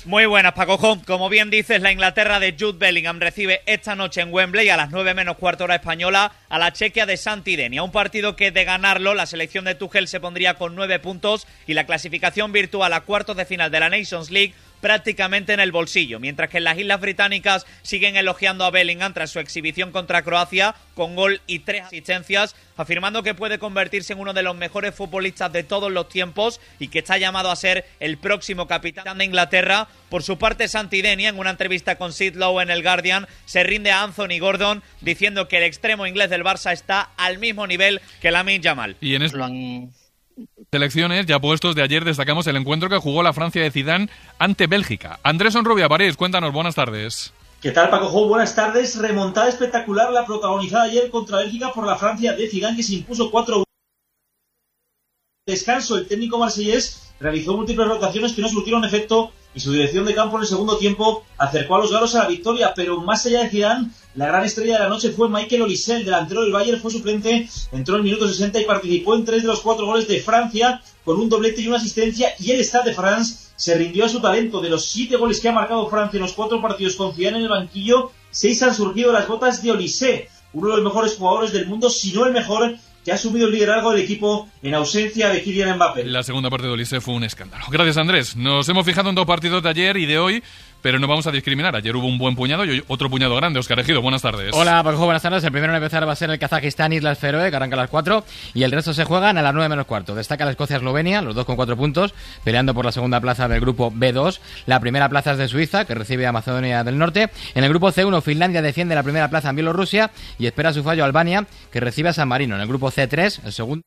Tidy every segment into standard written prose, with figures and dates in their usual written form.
Muy buenas, Paco. Como bien dices, la Inglaterra de Jude Bellingham recibe esta noche en Wembley a las 9 menos cuarto hora española a la Chequia de Santidenia. Un partido que de ganarlo la selección de Tuchel se pondría con 9 puntos y la clasificación virtual a cuartos de final de la Nations League prácticamente en el bolsillo, mientras que en las Islas Británicas siguen elogiando a Bellingham tras su exhibición contra Croacia con gol y 3 asistencias, afirmando que puede convertirse en uno de los mejores futbolistas de todos los tiempos y que está llamado a ser el próximo capitán de Inglaterra. Por su parte, Santidenia, en una entrevista con Sid Lowe en el Guardian, se rinde a Anthony Gordon diciendo que el extremo inglés del Barça está al mismo nivel que Lamine Yamal. Y en selecciones ya puestos de ayer destacamos el encuentro que jugó la Francia de Zidane ante Bélgica. Andrés Onrubia, París, cuéntanos, buenas tardes. ¿Qué tal, Paco Jo? Buenas tardes. Remontada espectacular la protagonizada ayer contra Bélgica por la Francia de Zidane, que se impuso 4-1. Descanso, el técnico marsellés realizó múltiples rotaciones que no surtieron efecto y su dirección de campo en el segundo tiempo acercó a los galos a la victoria, pero más allá de Zidane, la gran estrella de la noche fue Michael Olise, el delantero del Bayern, fue suplente, entró en el minuto 60 y participó en 3 de los 4 goles de Francia con un doblete y una asistencia, y el Stade de France se rindió a su talento. De los 7 goles que ha marcado Francia en los 4 partidos con Zidane en el banquillo, 6 han surgido de las botas de Olise, uno de los mejores jugadores del mundo, si no el mejor, que ha asumido el liderazgo del equipo en ausencia de Kylian Mbappé. La segunda parte de Olise fue un escándalo. Gracias, Andrés. Nos hemos fijado en 2 partidos de ayer y de hoy, pero no vamos a discriminar. Ayer hubo un buen puñado y hoy otro puñado grande. Óscar Ejido, buenas tardes. Hola, Paco, buenas tardes. El primero en empezar va a ser el Kazajistán Islas Feroe, que arranca a las 4, y el resto se juegan a las 9 menos cuarto. Destaca la Escocia-Eslovenia, los dos con 4 puntos, peleando por la segunda plaza del grupo B2. La primera plaza es de Suiza, que recibe a Macedonia del Norte. En el grupo C1, Finlandia defiende la primera plaza en Bielorrusia y espera su fallo Albania, que recibe a San Marino. En el grupo C3, el segundo.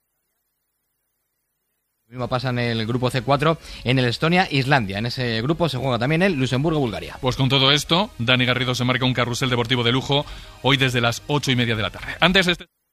Lo mismo pasa en el grupo C4 en el Estonia-Islandia. En ese grupo se juega también el Luxemburgo-Bulgaria. Pues con todo esto, Dani Garrido se marca un carrusel deportivo de lujo hoy desde las 8:30 de la tarde. Antes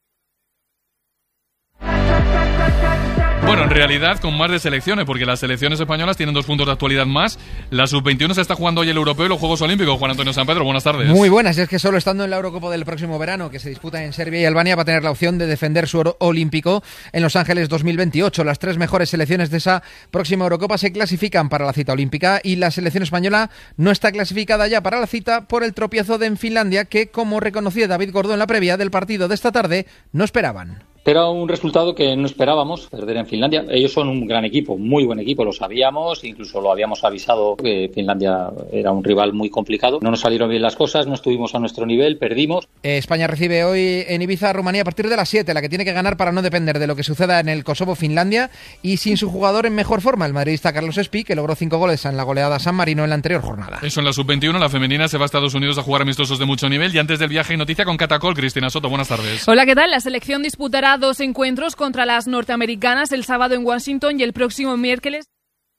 Bueno, en realidad con más de selecciones, porque las selecciones españolas tienen 2 puntos de actualidad más. La sub-21 se está jugando hoy el europeo y los Juegos Olímpicos. Juan Antonio Sampedro, buenas tardes. Muy buenas, es que solo estando en la Eurocopa del próximo verano, que se disputa en Serbia y Albania, va a tener la opción de defender su oro olímpico en Los Ángeles 2028. Las 3 mejores selecciones de esa próxima Eurocopa se clasifican para la cita olímpica y la selección española no está clasificada ya para la cita por el tropiezo en Finlandia, que, como reconocía David Gordó en la previa del partido de esta tarde, no esperaban. Era un resultado que no esperábamos, perder en Finlandia. Ellos son un gran equipo, muy buen equipo, lo sabíamos, incluso lo habíamos avisado que Finlandia era un rival muy complicado. No nos salieron bien las cosas, no estuvimos a nuestro nivel, perdimos. España recibe hoy en Ibiza a Rumanía a partir de las 7, la que tiene que ganar para no depender de lo que suceda en el Kosovo-Finlandia, y sin su jugador en mejor forma, el madridista Carlos Espí, que logró 5 goles en la goleada San Marino en la anterior jornada. Eso en la sub-21, la femenina se va a Estados Unidos a jugar amistosos de mucho nivel, y antes del viaje hay noticia con Catacol. Cristina Soto, buenas tardes. Hola, ¿qué tal? La selección disputará 2 encuentros contra las norteamericanas el sábado en Washington y el próximo miércoles.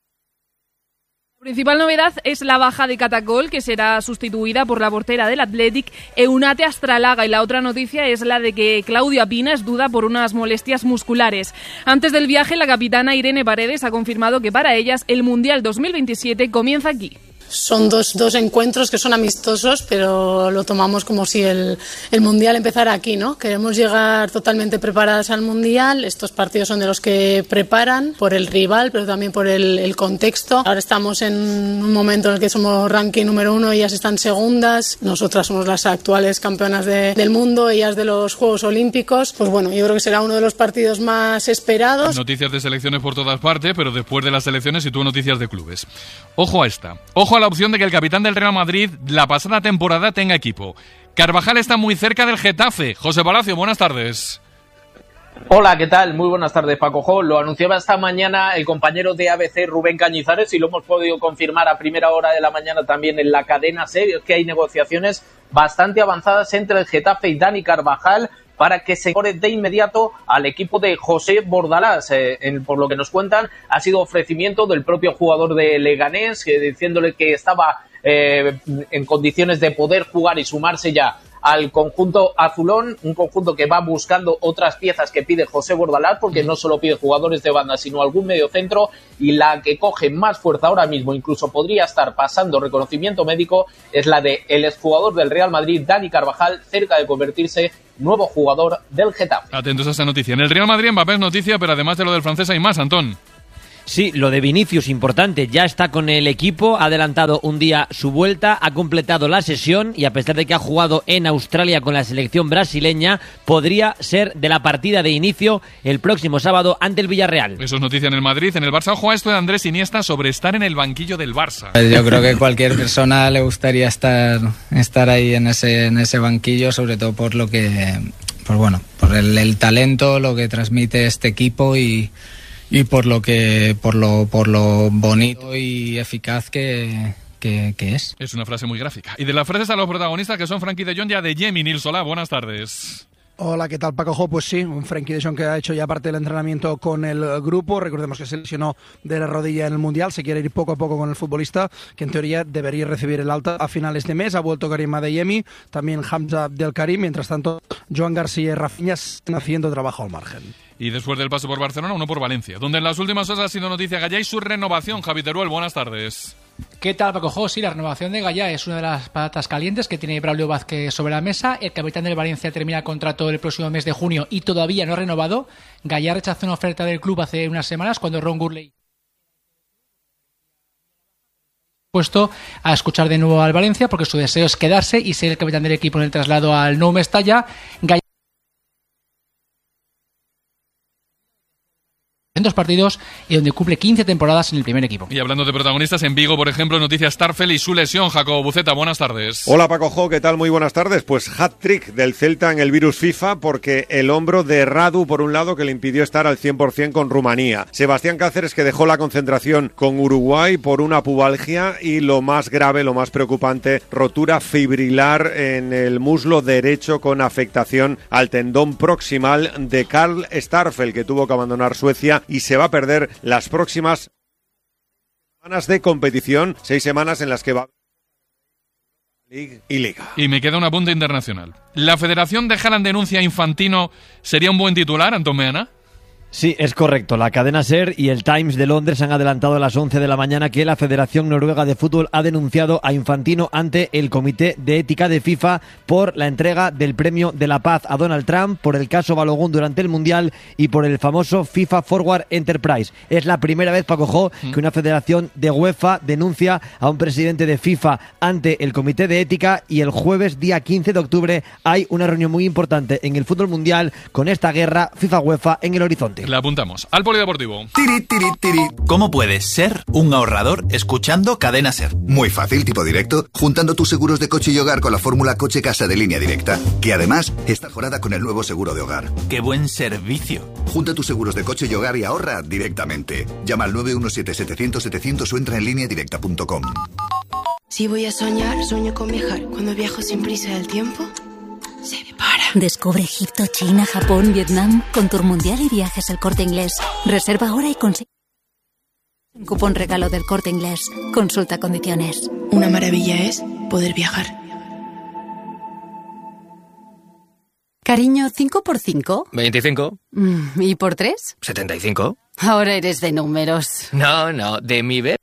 La principal novedad es la baja de Catacol, que será sustituida por la portera del Athletic, Eunate Astralaga, y la otra noticia es la de que Claudia Pina es duda por unas molestias musculares. Antes del viaje, la capitana Irene Paredes ha confirmado que para ellas el Mundial 2027 comienza aquí. Son dos encuentros que son amistosos, pero lo tomamos como si el Mundial empezara aquí, ¿no? Queremos llegar totalmente preparadas al Mundial. Estos partidos son de los que preparan por el rival, pero también por el contexto. Ahora estamos en un momento en el que somos ranking número 1, ellas están segundas. Nosotras somos las actuales campeonas del mundo, ellas de los Juegos Olímpicos. Pues bueno, yo creo que será uno de los partidos más esperados. Noticias de selecciones por todas partes, pero después de las selecciones y tú noticias de clubes. Ojo a esta. Ojo a la opción de que el capitán del Real Madrid la pasada temporada tenga equipo. Carvajal está muy cerca del Getafe. José Palacio, buenas tardes. Hola, ¿qué tal? Muy buenas tardes, Paco Jo. Lo anunciaba esta mañana el compañero de ABC, Rubén Cañizares, y lo hemos podido confirmar a primera hora de la mañana también en la cadena SER, que hay negociaciones bastante avanzadas entre el Getafe y Dani Carvajal para que se incorpore de inmediato al equipo de José Bordalás. Por lo que nos cuentan, ha sido ofrecimiento del propio jugador de Leganés, diciéndole que estaba en condiciones de poder jugar y sumarse ya al conjunto azulón, un conjunto que va buscando otras piezas que pide José Bordalás, porque no solo pide jugadores de banda, sino algún mediocentro, y la que coge más fuerza ahora mismo, incluso podría estar pasando reconocimiento médico, es la de el exjugador del Real Madrid, Dani Carvajal, cerca de convertirse nuevo jugador del Getafe. Atentos a esta noticia. En el Real Madrid, Mbappé es noticia, pero además de lo del francés hay más, Antón. Sí, lo de Vinicius, importante, ya está con el equipo, ha adelantado un día su vuelta, ha completado la sesión y a pesar de que ha jugado en Australia con la selección brasileña, podría ser de la partida de inicio el próximo sábado ante el Villarreal. Eso es noticia en el Madrid. En el Barça, ojo a esto de Andrés Iniesta sobre estar en el banquillo del Barça. Yo creo que cualquier persona le gustaría estar ahí en ese banquillo, sobre todo por lo que, pues bueno, por el talento, lo que transmite este equipo y por lo bonito y eficaz que es. Es una frase muy gráfica. Y de las frases a los protagonistas que son Frenkie de Jong y Adeyemi. Nils, hola, buenas tardes. Hola, ¿qué tal, Paco Jo? Pues sí, un Frenkie de Jong que ha hecho ya parte del entrenamiento con el grupo. Recordemos que se lesionó de la rodilla en el Mundial. Se quiere ir poco a poco con el futbolista, que en teoría debería recibir el alta a finales de mes. Ha vuelto Karim Adeyemi, también Hamza Abdel Karim. Mientras tanto, Joan García y Rafinha están haciendo trabajo al margen. Y después del paso por Barcelona, uno por Valencia, donde en las últimas horas ha sido noticia Gallá y su renovación. Javi Teruel, buenas tardes. ¿Qué tal, Paco Jo? Sí, la renovación de Gallá es una de las patatas calientes que tiene Braulio Vázquez sobre la mesa. El capitán del Valencia termina el contrato el próximo mes de junio y todavía no ha renovado. Gallá rechazó una oferta del club hace unas semanas cuando Ron Gurley puesto a escuchar de nuevo al Valencia porque su deseo es quedarse y ser el capitán del equipo en el traslado al Nou Mestalla. Gallá 200 partidos y donde cumple 15 temporadas en el primer equipo. Y hablando de protagonistas, en Vigo, por ejemplo, noticias Starfel y su lesión. Jacobo Buceta, buenas tardes. Hola, Paco Jo, ¿qué tal? Muy buenas tardes. Pues hat-trick del Celta en el virus FIFA porque el hombro de Radu, por un lado, que le impidió estar al 100% con Rumanía. Sebastián Cáceres, que dejó la concentración con Uruguay por una pubalgia y lo más grave, lo más preocupante, rotura fibrilar en el muslo derecho con afectación al tendón proximal de Karl Starfel, que tuvo que abandonar Suecia y se va a perder las próximas semanas de competición, 6 semanas en las que va a League y Liga. Y me queda un apunte internacional. ¿La Federación de Haaland denuncia a Infantino sería un buen titular, Antón Meana? Sí, es correcto. La cadena SER y el Times de Londres han adelantado a las 11 de la mañana que la Federación Noruega de Fútbol ha denunciado a Infantino ante el Comité de Ética de FIFA por la entrega del Premio de la Paz a Donald Trump, por el caso Balogun durante el Mundial y por el famoso FIFA Forward Enterprise. Es la primera vez, Paco Jo, que una federación de UEFA denuncia a un presidente de FIFA ante el Comité de Ética y el jueves, día 15 de octubre, hay una reunión muy importante en el fútbol mundial con esta guerra FIFA-UEFA en el horizonte. La apuntamos. Al polideportivo. ¿Cómo puedes ser un ahorrador escuchando Cadena SER? Muy fácil, tipo directo, juntando tus seguros de coche y hogar con la fórmula coche-casa de Línea Directa, que además está mejorada con el nuevo seguro de hogar. ¡Qué buen servicio! Junta tus seguros de coche y hogar y ahorra directamente. Llama al 917-700-700 o entra en lineadirecta.com. Si voy a soñar, sueño con viajar. Cuando viajo sin prisa del tiempo, se me para. Descubre Egipto, China, Japón, Vietnam con Tour Mundial y Viajes El Corte Inglés. Reserva ahora y consigue un cupón regalo del Corte Inglés. Consulta condiciones. Una maravilla es poder viajar. Cariño, ¿5 por 5? 25. ¿Y por 3? 75. Ahora eres de números. No, de mi bebé.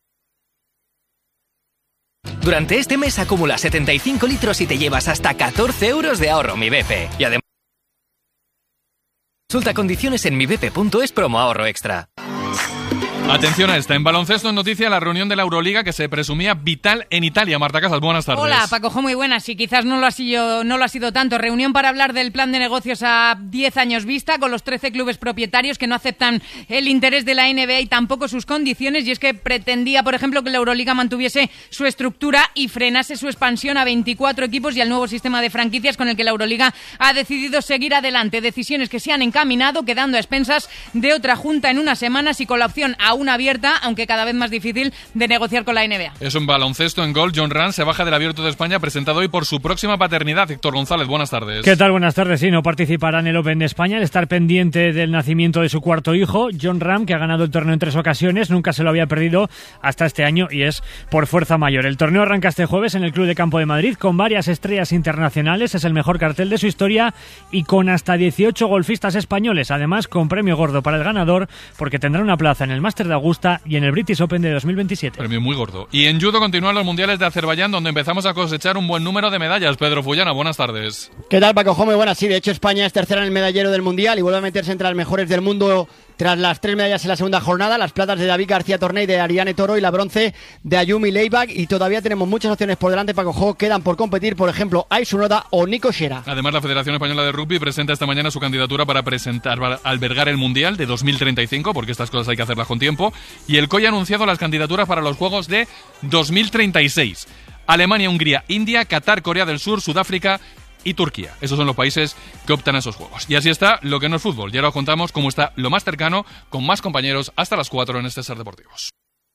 Durante este mes acumula 75 litros y te llevas hasta 14 euros de ahorro Mi BP. Y además, consulta condiciones en mibepe.es promo ahorro extra. Atención a esta. En baloncesto, en noticia, la reunión de la Euroliga que se presumía vital en Italia. Marta Casas, buenas tardes. Hola, Paco Jo, muy buenas. Y quizás no lo ha sido tanto. Reunión para hablar del plan de negocios a 10 años vista con los 13 clubes propietarios que no aceptan el interés de la NBA y tampoco sus condiciones. Y es que pretendía, por ejemplo, que la Euroliga mantuviese su estructura y frenase su expansión a 24 equipos y al nuevo sistema de franquicias con el que la Euroliga ha decidido seguir adelante. Decisiones que se han encaminado, quedando a expensas de otra junta en unas semanas y con la opción aún abierta, aunque cada vez más difícil, de negociar con la NBA. Es un baloncesto en gol. John Ram se baja del Abierto de España, presentado hoy por su próxima paternidad. Héctor González, buenas tardes. ¿Qué tal? Buenas tardes. Sí, no participará en el Open de España al estar pendiente del nacimiento de su cuarto hijo. John Ram, que ha ganado el torneo en 3 ocasiones, nunca se lo había perdido hasta este año y es por fuerza mayor. El torneo arranca este jueves en el Club de Campo de Madrid con varias estrellas internacionales. Es el mejor cartel de su historia y con hasta 18 golfistas españoles. Además, con premio gordo para el ganador, porque tendrá una plaza en el Máster de Augusta y en el British Open de 2027. Premio muy gordo. Y en judo continúan los mundiales de Azerbaiyán, donde empezamos a cosechar un buen número de medallas. Pedro Fullana, buenas tardes. ¿Qué tal, Paco Jo? Muy buenas. Sí, de hecho España es tercera en el medallero del mundial y vuelve a meterse entre las mejores del mundo Tras las 3 medallas en la segunda jornada, las platas de David García Torné y de Ariane Toro y la bronce de Ayumi Leibach, y todavía tenemos muchas opciones por delante, Paco Jo. Quedan por competir, por ejemplo, Aisu Noda o Nico Xera. Además, la Federación Española de Rugby presenta esta mañana su candidatura para albergar el Mundial de 2035, porque estas cosas hay que hacerlas con tiempo, y el COI ha anunciado las candidaturas para los Juegos de 2036. Alemania, Hungría, India, Qatar, Corea del Sur, Sudáfrica y Turquía. Esos son los países que optan a esos juegos. Y así está lo que no es fútbol. Y ahora os contamos cómo está lo más cercano, con más compañeros, hasta las 4 en este Ser Deportivos.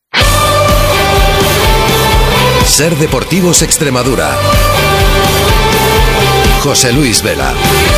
Ser Deportivos Extremadura. José Luis Vela.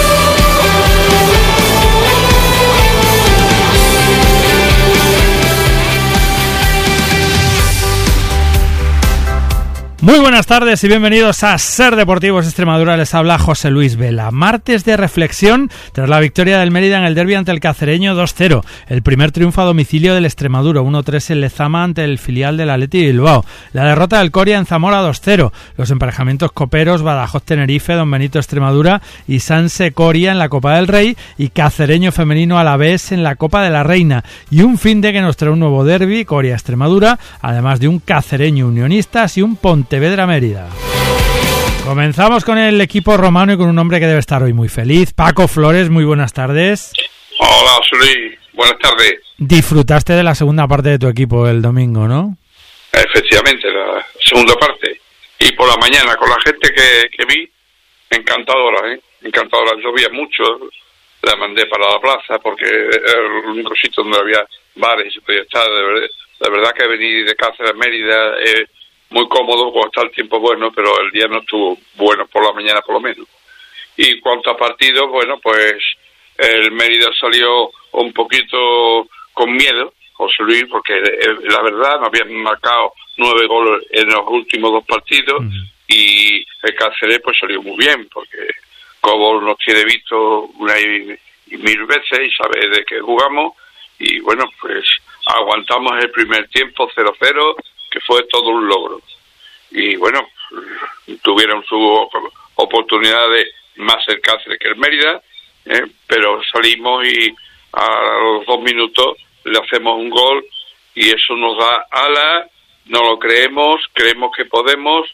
Muy buenas tardes y bienvenidos a Ser Deportivos Extremadura. Les habla José Luis Vela. Martes de reflexión tras la victoria del Mérida en el derbi ante el Cacereño 2-0. El primer triunfo a domicilio del Extremadura, 1-3 en Lezama ante el filial del Athletic Bilbao. La derrota del Coria en Zamora 2-0. Los emparejamientos coperos, Badajoz-Tenerife, Don Benito Extremadura y Sanse-Coria en la Copa del Rey y Cacereño femenino Alavés en la Copa de la Reina. Y un finde que nos trae un nuevo derbi, Coria-Extremadura, además de un Cacereño Unionistas y un Pontevedra Mérida. Comenzamos con el equipo romano y con un hombre que debe estar hoy muy feliz. Paco Flores, muy buenas tardes. Hola, Luis, buenas tardes. Disfrutaste de la segunda parte de tu equipo el domingo, ¿no? Efectivamente, la segunda parte. Y por la mañana, con la gente que vi, encantadora, encantadora. Llovía mucho, la mandé para la plaza porque era el único sitio donde había bares y se podía estar. De verdad que venir de Cáceres a Mérida es muy cómodo cuando está el tiempo bueno, pero el día no estuvo bueno por la mañana por lo menos. Y cuanto a partidos, bueno, pues el Mérida salió un poquito con miedo, José Luis, porque la verdad no habían marcado 9 goles en los últimos 2 partidos y el Cáceres pues salió muy bien, porque Cobo nos tiene visto una y 1000 veces y sabe de qué jugamos y bueno, pues aguantamos el primer tiempo 0-0, que fue todo un logro. Y bueno, tuvieron su oportunidad de más el Cáceres que el Mérida, pero salimos y a los 2 minutos le hacemos un gol y eso nos da alas, no lo creemos que podemos,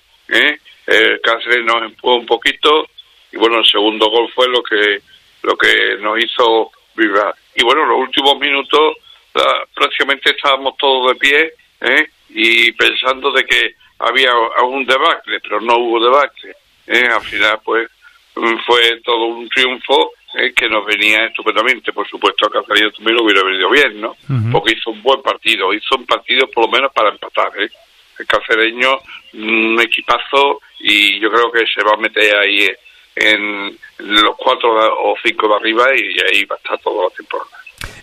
el Cáceres nos empujó un poquito y bueno, el segundo gol fue lo que nos hizo vibrar. Y bueno, en los últimos minutos prácticamente estábamos todos de pie, y pensando de que había un debacle, pero no hubo debacle. Al final pues fue todo un triunfo que nos venía estupendamente. Por supuesto a Cacereño también lo hubiera venido bien, ¿no? Porque hizo un buen partido, por lo menos para empatar, El Cacereño, un equipazo, y yo creo que se va a meter ahí en los 4 o 5 de arriba y ahí va a estar toda la temporada.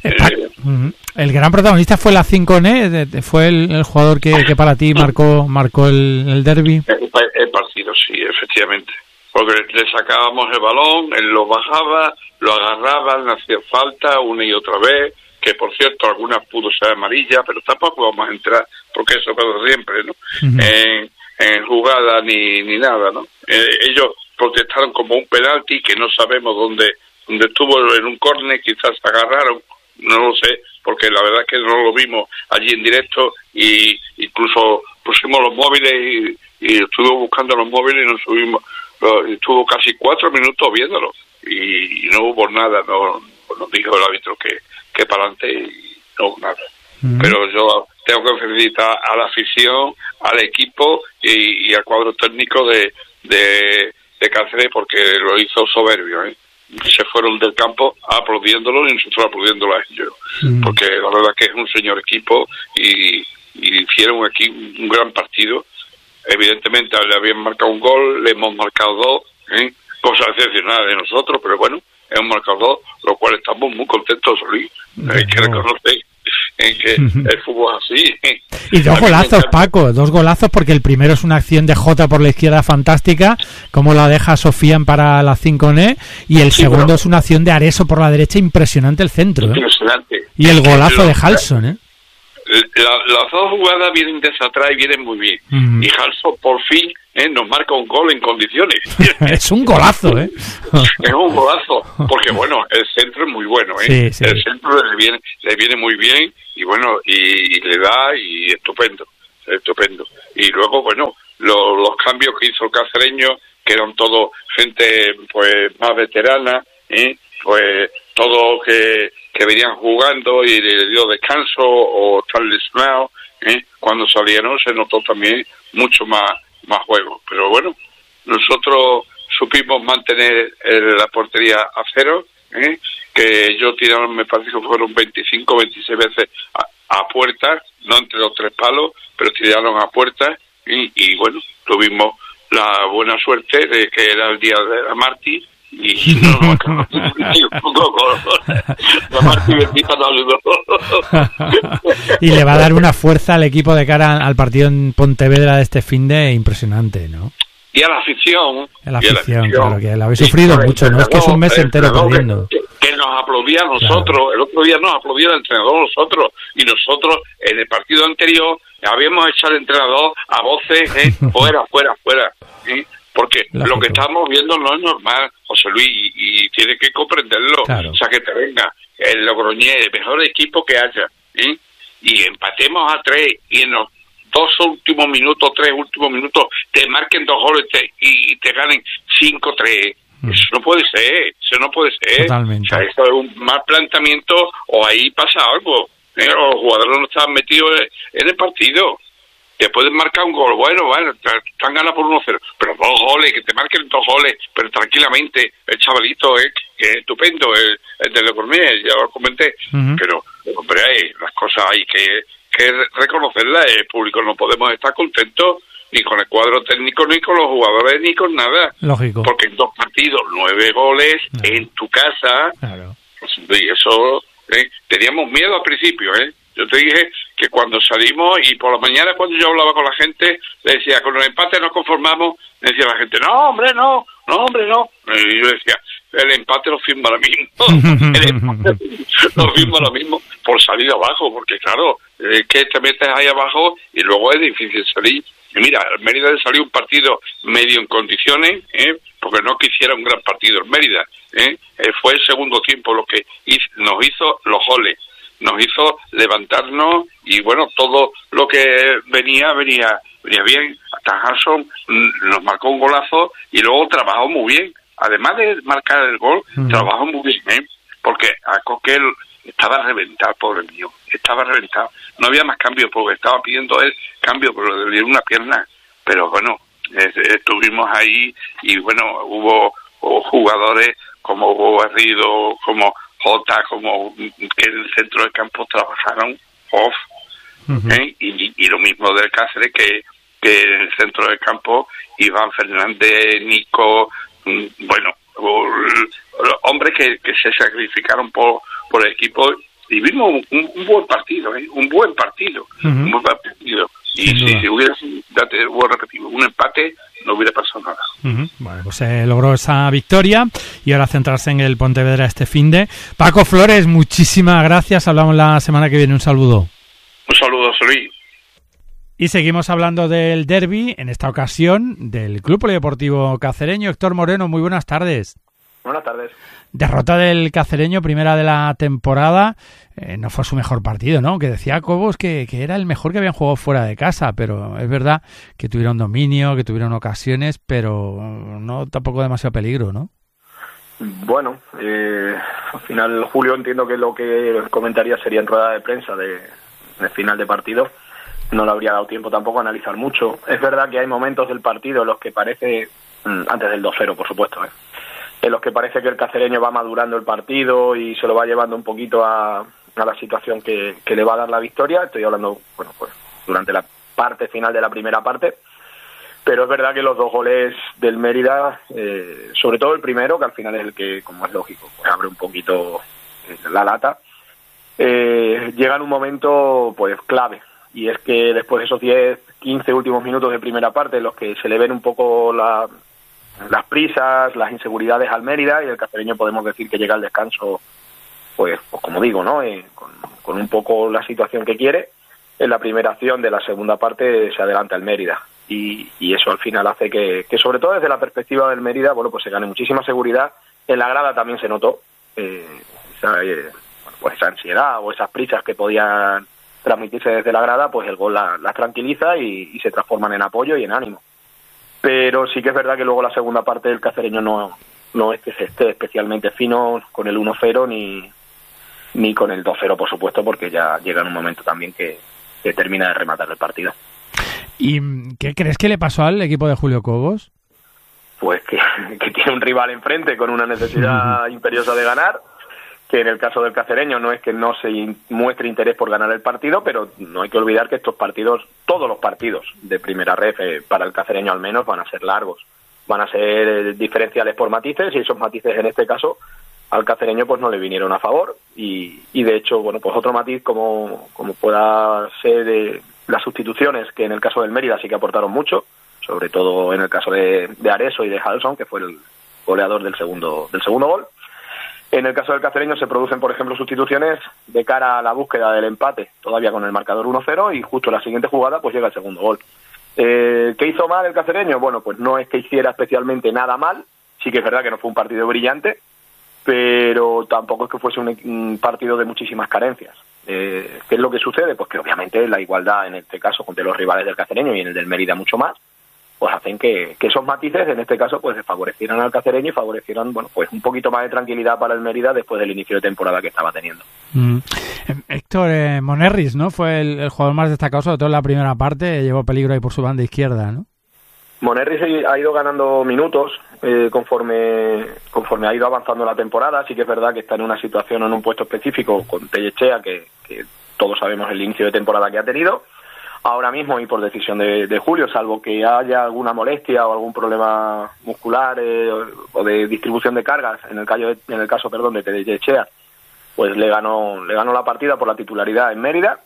El gran protagonista fue la 5N, fue el jugador que para ti marcó el derbi. El partido, sí, efectivamente. Porque le sacábamos el balón, él lo bajaba, lo agarraba, le hacía falta una y otra vez, que por cierto algunas pudo ser amarilla, pero tampoco vamos a entrar, porque eso pasa siempre, ¿no? En jugada ni nada, ¿no? Ellos protestaron como un penalti que no sabemos dónde estuvo, en un córner, quizás agarraron, no lo sé, porque la verdad es que no lo vimos allí en directo y incluso pusimos los móviles y estuve buscando los móviles y nos subimos, estuvo casi 4 minutos viéndolo y no hubo nada, nos dijo el árbitro que para adelante y no hubo nada. Pero yo tengo que felicitar a la afición, al equipo y al cuadro técnico de Cáceres porque lo hizo soberbio, Se fueron del campo aplaudiéndolo y nosotros aplaudiéndolo a ellos, porque la verdad que es un señor equipo y hicieron aquí un gran partido. Evidentemente le habían marcado un gol, le hemos marcado 2, cosa excepcional de nosotros, pero bueno, hemos marcado 2, lo cual estamos muy contentos, Luis. Hay que reconocer que el fútbol es así. Y 2 golazos, Paco, 2 golazos, porque el primero es una acción de Jota por la izquierda fantástica, como la deja Sofian para la 5N, y el segundo es una acción de Areso por la derecha, impresionante el centro. Impresionante. Y el golazo de Halson, Las 2 jugadas vienen desde atrás y vienen muy bien. Y Halson por fin nos marca un gol en condiciones. Es un golazo, ¿eh? Es un golazo, porque bueno, el centro es muy bueno, Sí, sí. El centro le viene muy bien y bueno, y le da y estupendo. Y luego, bueno, los cambios que hizo el cacereño, que eran todos gente pues más veterana, pues todos que venían jugando y le dio descanso o tal lesionado, cuando salieron se notó también mucho más juego. Pero bueno, nosotros supimos mantener la portería a cero, que ellos tiraron, me parece que fueron 25 o 26 veces a puertas, no entre los tres palos, pero tiraron a puertas y bueno, tuvimos la buena suerte de que era el día de la Martí y no, la Martí bendita no ayudó. Y le va a dar una fuerza al equipo de cara al partido en Pontevedra de este finde impresionante, ¿no? Y a la afición. Claro, que la habéis sufrido mucho, ¿no? Es que es un mes entero perdiendo. Que nos aplaudía a nosotros, claro. El otro día nos aplaudía el entrenador a nosotros, y nosotros en el partido anterior habíamos echado al entrenador a voces, fuera, porque Lógico. Lo que estamos viendo no es normal, José Luis, y tienes que comprenderlo. Claro. O sea, que te venga el Logroñés, el mejor equipo que haya, y empatemos a 3 y en los 3 últimos minutos te marquen 2 goles y te ganen 5-3. Eso no puede ser. Totalmente. O sea, eso es un mal planteamiento o ahí pasa algo. Los jugadores no estaban metidos en el partido. Te pueden marcar un gol, bueno, están ganando por 1-0, pero 2 goles, que te marquen 2 goles, pero tranquilamente, el chavalito, que es estupendo, el de Lecormier, ya lo comenté, pero, hombre, las cosas hay que reconocerlas, el público no podemos estar contentos ni con el cuadro técnico, ni con los jugadores, ni con nada. Lógico. Porque en 2 partidos, 9 goles, en tu casa, y eso, teníamos miedo al principio, Yo te dije que cuando salimos y por la mañana cuando yo hablaba con la gente, le decía, con el empate nos conformamos, me decía la gente, no, hombre, no. Y yo decía, el empate lo firma ahora mismo. Lo firma ahora mismo por salir abajo, porque claro, que te metes ahí abajo y luego es difícil salir. Y mira, el Mérida salió un partido medio en condiciones, porque no quisiera un gran partido el Mérida. Fue el segundo tiempo lo que nos hizo los goles. Nos hizo levantarnos y bueno, todo lo que venía bien. Hasta Hanson nos marcó un golazo y luego trabajó muy bien. Además de marcar el gol, trabajó muy bien, porque a Coquel estaba reventado, pobre mío, estaba reventado. No había más cambio porque estaba pidiendo él cambio, pero le dieron una pierna. Pero bueno, estuvimos ahí y bueno, hubo jugadores como Hugo Garrido, como Jota, como que en el centro del campo trabajaron y lo mismo del Cáceres, que en el centro del campo Iván Fernández, Nico, bueno, hombres que se sacrificaron por el equipo y vimos un buen partido, un buen partido. Y si hubiera repetido un empate, no hubiera pasado nada. Bueno, pues se logró esa victoria y ahora centrarse en el Pontevedra este finde. Paco Flores, muchísimas gracias. Hablamos la semana que viene. Un saludo. Un saludo, Luis. Y seguimos hablando del derbi, en esta ocasión del Club Polideportivo Cacereño. Héctor Moreno, muy buenas tardes. Buenas tardes. Derrota del Cacereño, primera de la temporada. No fue su mejor partido, ¿no? Que decía Cobos que era el mejor que habían jugado fuera de casa, pero es verdad que tuvieron dominio, que tuvieron ocasiones, pero no tampoco demasiado peligro, ¿no? Bueno, al final, Julio, entiendo que lo que comentaría sería en rueda de prensa de final de partido. No le habría dado tiempo tampoco a analizar mucho. Es verdad que hay momentos del partido en los que parece, antes del 2-0, por supuesto, en los que parece que el cacereño va madurando el partido y se lo va llevando un poquito a la situación que le va a dar la victoria. Estoy hablando, bueno, pues durante la parte final de la primera parte. Pero es verdad que los 2 goles del Mérida, sobre todo el primero, que al final es el que, como es lógico, pues abre un poquito la lata, llega en un momento pues clave. Y es que después de esos 10-15 últimos minutos de primera parte, en los que se le ven un poco las prisas, las inseguridades al Mérida, y el cacereño podemos decir que llega al descanso, pues como digo, ¿no? Con un poco la situación que quiere. En la primera acción de la segunda parte se adelanta el Mérida. y eso al final hace que sobre todo desde la perspectiva del Mérida, bueno, pues se gane muchísima seguridad. En la grada también se notó esa ansiedad o esas prisas que podían transmitirse desde la grada, pues el gol las tranquiliza y se transforman en apoyo y en ánimo. Pero sí que es verdad que luego la segunda parte del Cacereño no es que se esté especialmente fino con el 1-0 ni con el 2-0, por supuesto, porque ya llega en un momento también que termina de rematar el partido. ¿Y qué crees que le pasó al equipo de Julio Cobos? Pues que tiene un rival enfrente con una necesidad imperiosa de ganar, que en el caso del Cacereño no es que no se muestre interés por ganar el partido, pero no hay que olvidar que estos partidos, todos los partidos de primera ref, para el Cacereño al menos, van a ser largos, van a ser diferenciales por matices, y esos matices en este caso al Cacereño pues no le vinieron a favor, y de hecho, bueno, pues otro matiz como pueda ser las sustituciones, que en el caso del Mérida sí que aportaron mucho, sobre todo en el caso de Areso y de Halson, que fue el goleador del segundo gol. En el caso del Cacereño se producen, por ejemplo, sustituciones de cara a la búsqueda del empate, todavía con el marcador 1-0, y justo en la siguiente jugada pues llega el segundo gol. ¿Qué hizo mal el Cacereño? Bueno, pues no es que hiciera especialmente nada mal, sí que es verdad que no fue un partido brillante, pero tampoco es que fuese un partido de muchísimas carencias. ¿Qué es lo que sucede? Pues que obviamente la igualdad en este caso entre los rivales del Cacereño y en el del Mérida mucho más, pues hacen que esos matices en este caso pues favorecieran al Cacereño y favorecieran, bueno, pues un poquito más de tranquilidad para el Mérida después del inicio de temporada que estaba teniendo. Héctor Monerris, ¿no? Fue el jugador más destacado, sobre todo en la primera parte, llevó peligro ahí por su banda izquierda, ¿no? Monerris ha ido ganando minutos conforme ha ido avanzando la temporada. Sí que es verdad que está en una situación, en un puesto específico con Tellechea, que todos sabemos el inicio de temporada que ha tenido ahora mismo, y por decisión de Julio, salvo que haya alguna molestia o algún problema muscular o de distribución de cargas en el caso de Tellechea, pues le ganó la partida por la titularidad en Mérida.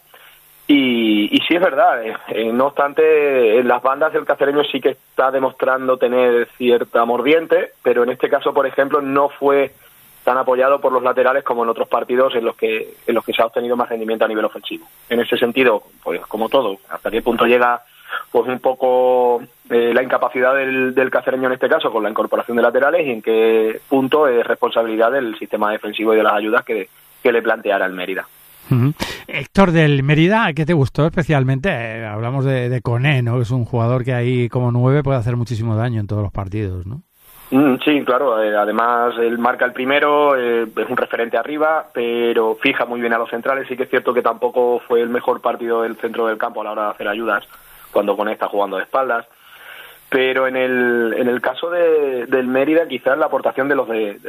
Y sí es verdad, no obstante, en las bandas el Cacereño sí que está demostrando tener cierta mordiente, pero en este caso, por ejemplo, no fue tan apoyado por los laterales como en otros partidos en los que se ha obtenido más rendimiento a nivel ofensivo. En ese sentido, pues como todo, hasta qué punto llega pues un poco la incapacidad del Cacereño en este caso con la incorporación de laterales, y en qué punto es responsabilidad del sistema defensivo y de las ayudas que le planteara el Mérida. Héctor, del Mérida, ¿qué te gustó especialmente? Hablamos de Koné, ¿no? Es un jugador que ahí como 9 puede hacer muchísimo daño en todos los partidos, ¿no? Sí, claro. Además, él marca el primero, es un referente arriba, pero fija muy bien a los centrales. Sí que es cierto que tampoco fue el mejor partido del centro del campo a la hora de hacer ayudas cuando Koné está jugando de espaldas. Pero en el caso del Mérida, quizás la aportación de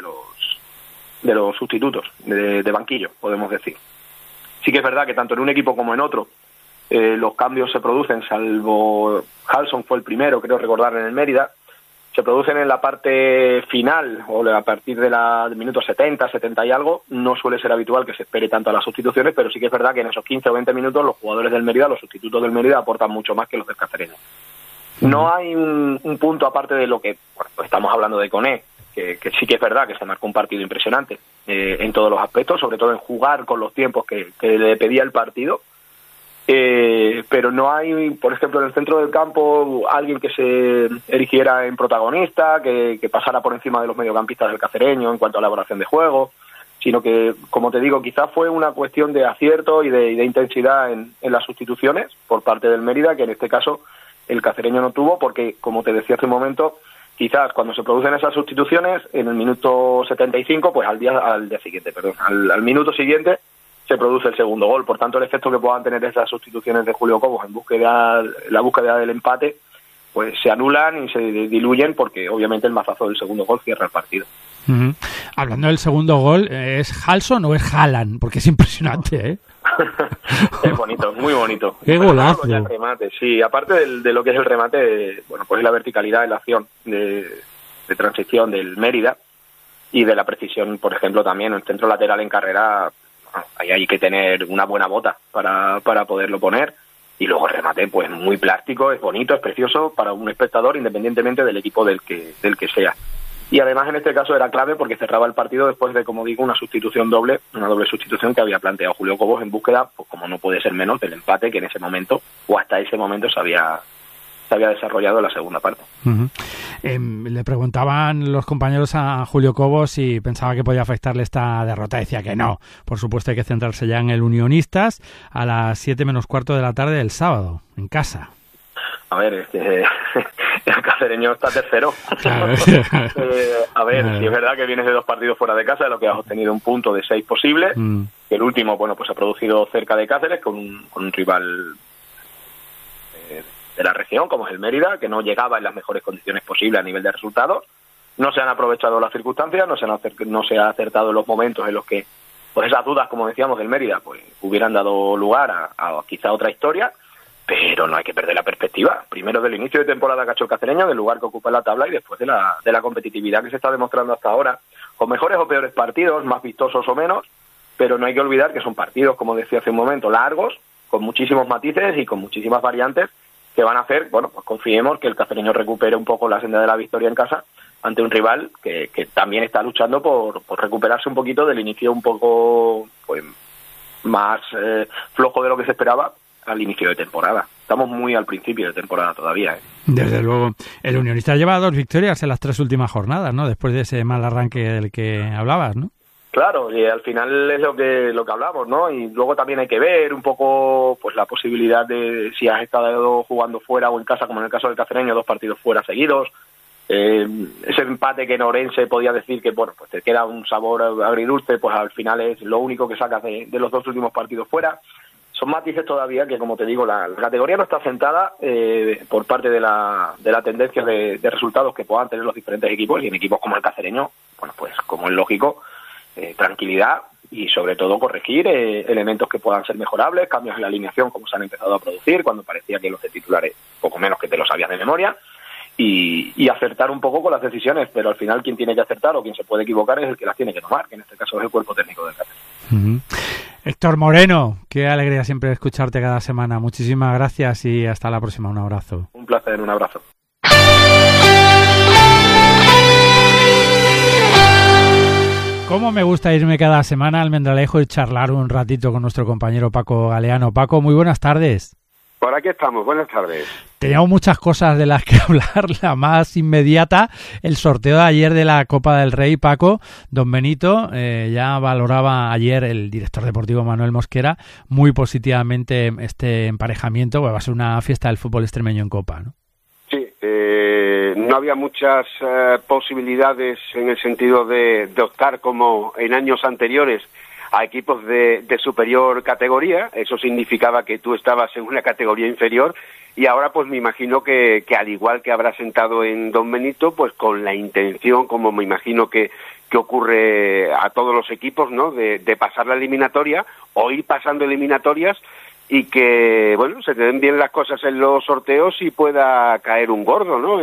los sustitutos, de banquillo, podemos decir. Sí que es verdad que tanto en un equipo como en otro los cambios se producen, salvo Halson fue el primero, creo recordar, en el Mérida, se producen en la parte final o a partir del minuto 70 y algo. No suele ser habitual que se espere tanto a las sustituciones, pero sí que es verdad que en esos 15 o 20 minutos los jugadores del Mérida, los sustitutos del Mérida, aportan mucho más que los del Cacereño. No hay un punto aparte de lo que pues estamos hablando de Koné, que sí que es verdad que se marcó un partido impresionante en todos los aspectos, sobre todo en jugar con los tiempos que le pedía el partido, pero no hay, por ejemplo, en el centro del campo alguien que se erigiera en protagonista, que pasara por encima de los mediocampistas del Cacereño en cuanto a elaboración de juego, sino que, como te digo, quizás fue una cuestión de acierto y de intensidad en las sustituciones por parte del Mérida, que en este caso el Cacereño no tuvo, porque, como te decía hace un momento, quizás cuando se producen esas sustituciones, en el minuto 75, pues al minuto siguiente se produce el segundo gol. Por tanto, el efecto que puedan tener esas sustituciones de Julio Cobos en la búsqueda del empate, pues se anulan y se diluyen, porque obviamente el mazazo del segundo gol cierra el partido. Hablando del segundo gol, ¿es Halson o es Haaland? Porque es impresionante, ¿eh? Es bonito, muy bonito. ¡Qué golazo! El remate, sí, aparte de lo que es el remate, bueno, pues la verticalidad de la acción de transición del Mérida y de la precisión, por ejemplo, también el centro lateral en carrera, ahí hay que tener una buena bota para poderlo poner. Y luego el remate, pues muy plástico, es bonito, es precioso para un espectador, independientemente del equipo del que sea. Y además en este caso era clave porque cerraba el partido después de, como digo, una doble sustitución que había planteado Julio Cobos en búsqueda, pues como no puede ser menos, del empate que en ese momento, o hasta ese momento, se había se había desarrollado en la segunda parte. Le preguntaban los compañeros a Julio Cobo si pensaba que podía afectarle esta derrota. Decía que no. Por supuesto hay que centrarse ya en el Unionistas a las 7 menos cuarto de la tarde del sábado, en casa. A ver, es que el cacereño está tercero. Claro. Sí es verdad que vienes de 2 partidos fuera de casa, de lo que has obtenido un punto de 6 posibles. El último, bueno, pues ha producido cerca de Cáceres con un rival de la región, como es el Mérida, que no llegaba en las mejores condiciones posibles a nivel de resultados. No se han aprovechado las circunstancias, no se ha acertado en los momentos en los que pues esas dudas, como decíamos, del Mérida, pues hubieran dado lugar a quizá otra historia, pero no hay que perder la perspectiva. Primero del inicio de temporada que ha hecho el cacereño, del lugar que ocupa en la tabla, y después de la competitividad que se está demostrando hasta ahora, con mejores o peores partidos, más vistosos o menos, pero no hay que olvidar que son partidos, como decía hace un momento, largos, con muchísimos matices y con muchísimas variantes que van a hacer, bueno, pues confiemos que el cacereño recupere un poco la senda de la victoria en casa ante un rival que también está luchando por recuperarse un poquito del inicio un poco pues más flojo de lo que se esperaba al inicio de temporada. Estamos muy al principio de temporada todavía. Desde luego, el Unionista lleva 2 victorias en las 3 últimas jornadas, ¿no? Después de ese mal arranque del que hablabas, ¿no? Claro, y al final es lo que hablamos, ¿no? Y luego también hay que ver un poco pues la posibilidad de si has estado jugando fuera o en casa, como en el caso del cacereño, 2 partidos fuera seguidos. Ese empate que en Orense podía decir que bueno, pues te queda un sabor agridulce, pues al final es lo único que sacas de los 2 últimos partidos fuera. Son matices todavía que, como te digo, la categoría no está sentada por parte de la tendencia de resultados que puedan tener los diferentes equipos, y en equipos como el cacereño, bueno, pues como es lógico, tranquilidad y sobre todo corregir elementos que puedan ser mejorables, cambios en la alineación como se han empezado a producir cuando parecía que los de titulares poco menos que te lo sabías de memoria, y acertar un poco con las decisiones, pero al final quien tiene que acertar o quien se puede equivocar es el que las tiene que tomar, que en este caso es el cuerpo técnico del Cáceres. Héctor Moreno, qué alegría siempre escucharte cada semana. Muchísimas gracias y hasta la próxima. Un abrazo. Un placer, un abrazo. Cómo me gusta irme cada semana al Almendralejo y charlar un ratito con nuestro compañero Paco Galeano. Paco, muy buenas tardes. Por aquí estamos, buenas tardes. Teníamos muchas cosas de las que hablar. La más inmediata, el sorteo de ayer de la Copa del Rey, Paco. Don Benito ya valoraba ayer, el director deportivo Manuel Mosquera, muy positivamente este emparejamiento, pues va a ser una fiesta del fútbol extremeño en Copa, ¿no? Sí, no había muchas posibilidades en el sentido de optar como en años anteriores a equipos de superior categoría. Eso significaba que tú estabas en una categoría inferior, y ahora pues me imagino que al igual que habrá sentado en Don Benito, pues con la intención, como me imagino que ocurre a todos los equipos, ¿no?, de pasar la eliminatoria o ir pasando eliminatorias, y que, bueno, se te den bien las cosas en los sorteos y pueda caer un gordo, ¿no?,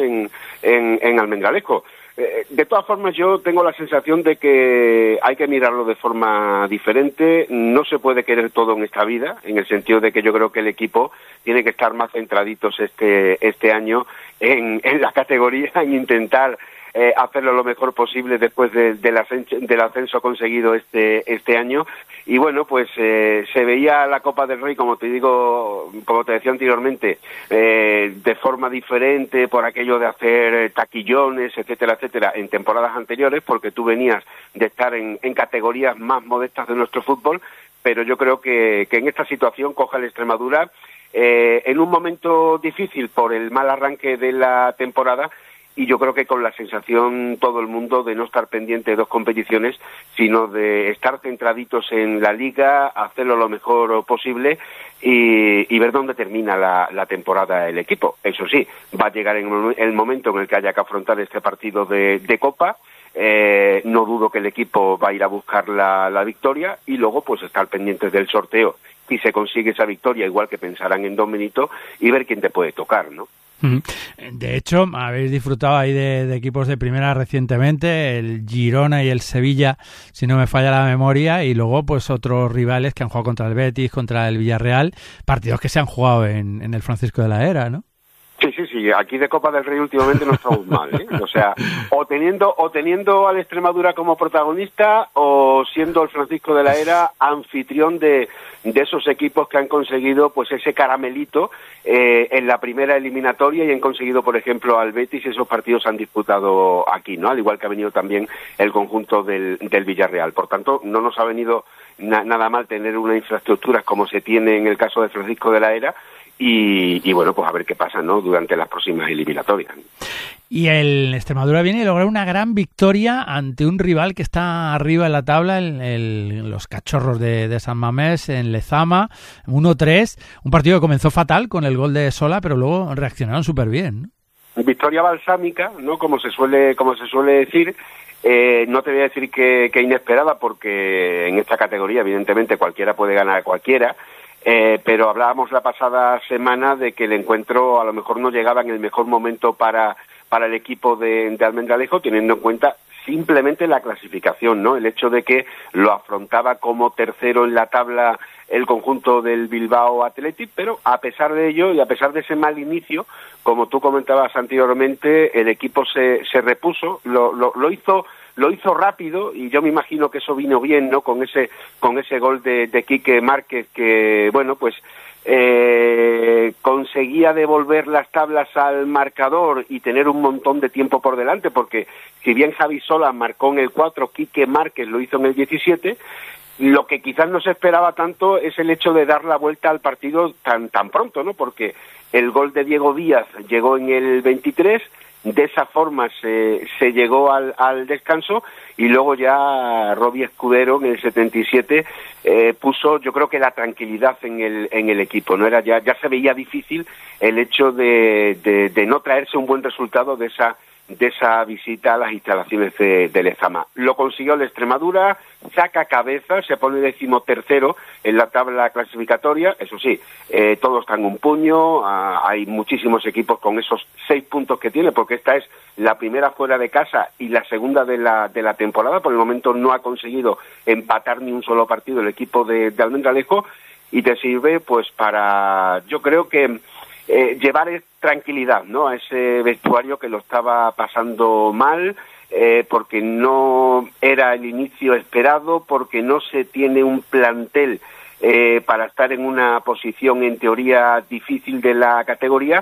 en Almendralejo. De todas formas, yo tengo la sensación de que hay que mirarlo de forma diferente. No se puede querer todo en esta vida, en el sentido de que yo creo que el equipo tiene que estar más centraditos este año en la categoría, en intentar hacerlo lo mejor posible después del ascenso conseguido este año. Y bueno, pues se veía la Copa del Rey, como te decía anteriormente, de forma diferente por aquello de hacer taquillones, etcétera, etcétera, en temporadas anteriores, porque tú venías de estar en categorías más modestas de nuestro fútbol, pero yo creo que en esta situación coja el Extremadura en un momento difícil por el mal arranque de la temporada, y yo creo que con la sensación todo el mundo de no estar pendiente de 2 competiciones, sino de estar centraditos en la Liga, hacerlo lo mejor posible y ver dónde termina la temporada el equipo. Eso sí, va a llegar en el momento en el que haya que afrontar este partido de Copa. No dudo que el equipo va a ir a buscar la victoria, y luego pues estar pendientes del sorteo si se consigue esa victoria, igual que pensarán en Don Benito, y ver quién te puede tocar, ¿no? De hecho, habéis disfrutado ahí de equipos de primera recientemente, el Girona y el Sevilla, si no me falla la memoria, y luego pues otros rivales que han jugado contra el Betis, contra el Villarreal, partidos que se han jugado en el Francisco de la Era, ¿no? Sí, sí, aquí de Copa del Rey últimamente no estamos mal, ¿eh? O sea, o teniendo al Extremadura como protagonista, o siendo el Francisco de la Era anfitrión de esos equipos que han conseguido pues ese caramelito en la primera eliminatoria y han conseguido, por ejemplo, al Betis, esos partidos se han disputado aquí, ¿no? Al igual que ha venido también el conjunto del Villarreal. Por tanto, no nos ha venido nada mal tener una infraestructura como se tiene en el caso de Francisco de la Era y bueno, pues a ver qué pasa, ¿no? Durante las próximas eliminatorias. Y el Extremadura viene a lograr una gran victoria ante un rival que está arriba en la tabla, los Cachorros de San Mamés, en Lezama, 1-3. Un partido que comenzó fatal con el gol de Sola, pero luego reaccionaron súper bien, ¿no? Victoria balsámica, ¿no? Como se suele decir. No te voy a decir que inesperada, porque en esta categoría, evidentemente, cualquiera puede ganar a cualquiera. Pero hablábamos la pasada semana de que el encuentro a lo mejor no llegaba en el mejor momento para el equipo de Almendralejo, teniendo en cuenta simplemente la clasificación, ¿no? El hecho de que lo afrontaba como tercero en la tabla el conjunto del Bilbao Athletic, pero a pesar de ello y a pesar de ese mal inicio, como tú comentabas anteriormente, el equipo se repuso, lo hizo rápido, y yo me imagino que eso vino bien, ¿no? Con ese gol de Quique Márquez, que bueno, pues conseguía devolver las tablas al marcador y tener un montón de tiempo por delante, porque si bien Javi Sola marcó en el 4, Quique Márquez lo hizo en el 17. Lo que quizás no se esperaba tanto es el hecho de dar la vuelta al partido tan pronto, ¿no? Porque el gol de Diego Díaz llegó en el 23, de esa forma se llegó al descanso, y luego ya Robbie Escudero en el 77 puso, yo creo que la tranquilidad en el equipo, no era ya se veía difícil el hecho de no traerse un buen resultado de esa visita a las instalaciones de Lezama. Lo consiguió el Extremadura, saca cabeza, se pone 13º en la tabla clasificatoria. Eso sí, todo está en un puño, hay muchísimos equipos con esos 6 puntos que tiene, porque esta es la primera fuera de casa y la segunda de la temporada. Por el momento no ha conseguido empatar ni un solo partido el equipo de Almendralejo, y te sirve pues para, yo creo que llevar tranquilidad, ¿no? A ese vestuario que lo estaba pasando mal, porque no era el inicio esperado, porque no se tiene un plantel para estar en una posición en teoría difícil de la categoría,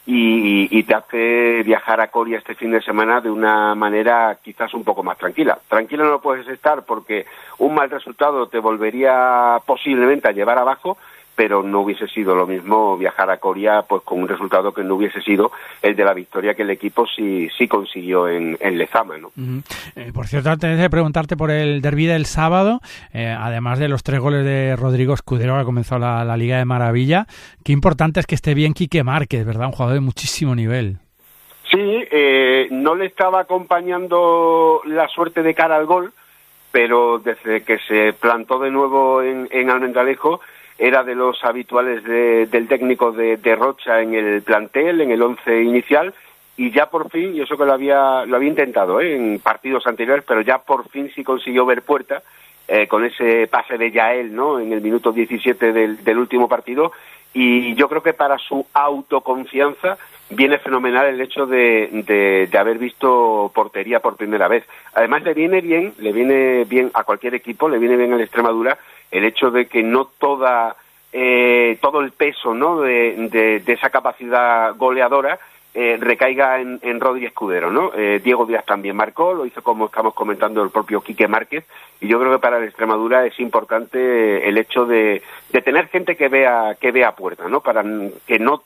y te hace viajar a Coria este fin de semana de una manera quizás un poco más tranquila. Tranquilo no lo puedes estar, porque un mal resultado te volvería posiblemente a llevar abajo, pero no hubiese sido lo mismo viajar a Coria pues con un resultado que no hubiese sido el de la victoria que el equipo sí consiguió en Lezama, ¿no? Por cierto, antes de preguntarte por el derbi del sábado, además de los 3 goles de Rodrigo Escudero, que ha comenzado la Liga de Maravilla, qué importante es que esté bien Quique Márquez, ¿verdad? Un jugador de muchísimo nivel. Sí, no le estaba acompañando la suerte de cara al gol, pero desde que se plantó de nuevo en Almendralejo, era de los habituales del técnico de Rocha en el plantel, en el 11 inicial, y ya por fin, y eso que lo había intentado en partidos anteriores, pero ya por fin sí consiguió ver puerta con ese pase de Yael, ¿no? En el minuto 17 del último partido, y yo creo que para su autoconfianza viene fenomenal el hecho de haber visto portería por primera vez. Además le viene bien a cualquier equipo, le viene bien al Extremadura el hecho de que no todo el peso, ¿no? de esa capacidad goleadora recaiga en Rodri Escudero, ¿no? Diego Díaz también marcó, lo hizo, como estamos comentando, el propio Quique Márquez, y yo creo que para el Extremadura es importante el hecho de tener gente que vea puerta, ¿no? Para que no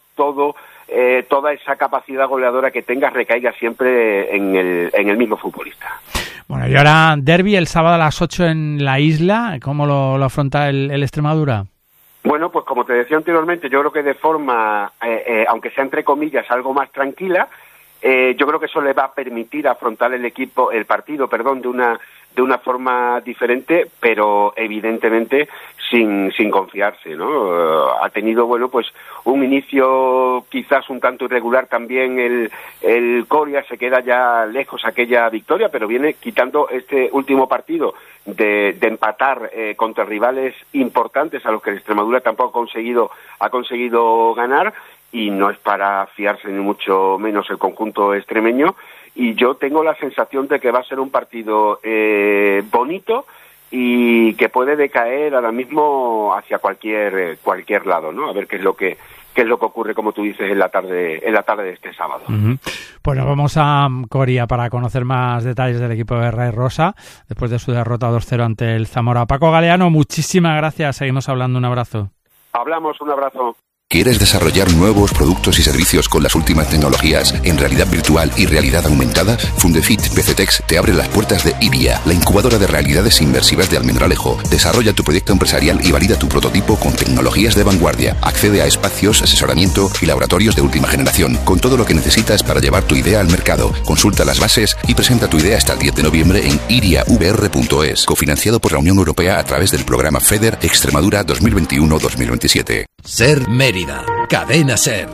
toda esa capacidad goleadora que tenga recaiga siempre en el mismo futbolista. Bueno, y ahora derbi el sábado a las 8 en la Isla. ¿Cómo lo afronta el Extremadura? Bueno, pues como te decía anteriormente, yo creo que de forma, aunque sea entre comillas, algo más tranquila, yo creo que eso le va a permitir afrontar el partido, de una forma diferente, pero evidentemente sin confiarse, ¿no? Ha tenido, bueno, pues un inicio quizás un tanto irregular también el Coria, se queda ya lejos aquella victoria, pero viene quitando este último partido de empatar contra rivales importantes a los que el Extremadura tampoco ha conseguido ganar, y no es para fiarse ni mucho menos el conjunto extremeño, y yo tengo la sensación de que va a ser un partido bonito y que puede decaer ahora mismo hacia cualquier lado, ¿no? A ver qué es lo que ocurre, como tú dices, en la tarde de este sábado. Pues nos vamos a Coria para conocer más detalles del equipo de Ray Rosa después de su derrota 2-0 ante el Zamora. Paco Galeano, muchísimas gracias. Seguimos hablando. Un abrazo. Hablamos, un abrazo. ¿Quieres desarrollar nuevos productos y servicios con las últimas tecnologías en realidad virtual y realidad aumentada? Fundefit PCTex te abre las puertas de IBIA, la incubadora de realidades inmersivas de Almendralejo. Desarrolla tu proyecto empresarial y valida tu prototipo con tecnologías de vanguardia. Accede a espacios, asesoramiento y laboratorios de última generación, con todo lo que necesitas para llevar tu idea al mercado. Consulta las bases y presenta tu idea hasta el 10 de noviembre en iriavr.es, cofinanciado por la Unión Europea a través del programa FEDER Extremadura 2021-2027. Ser Mérida, Cadena Ser.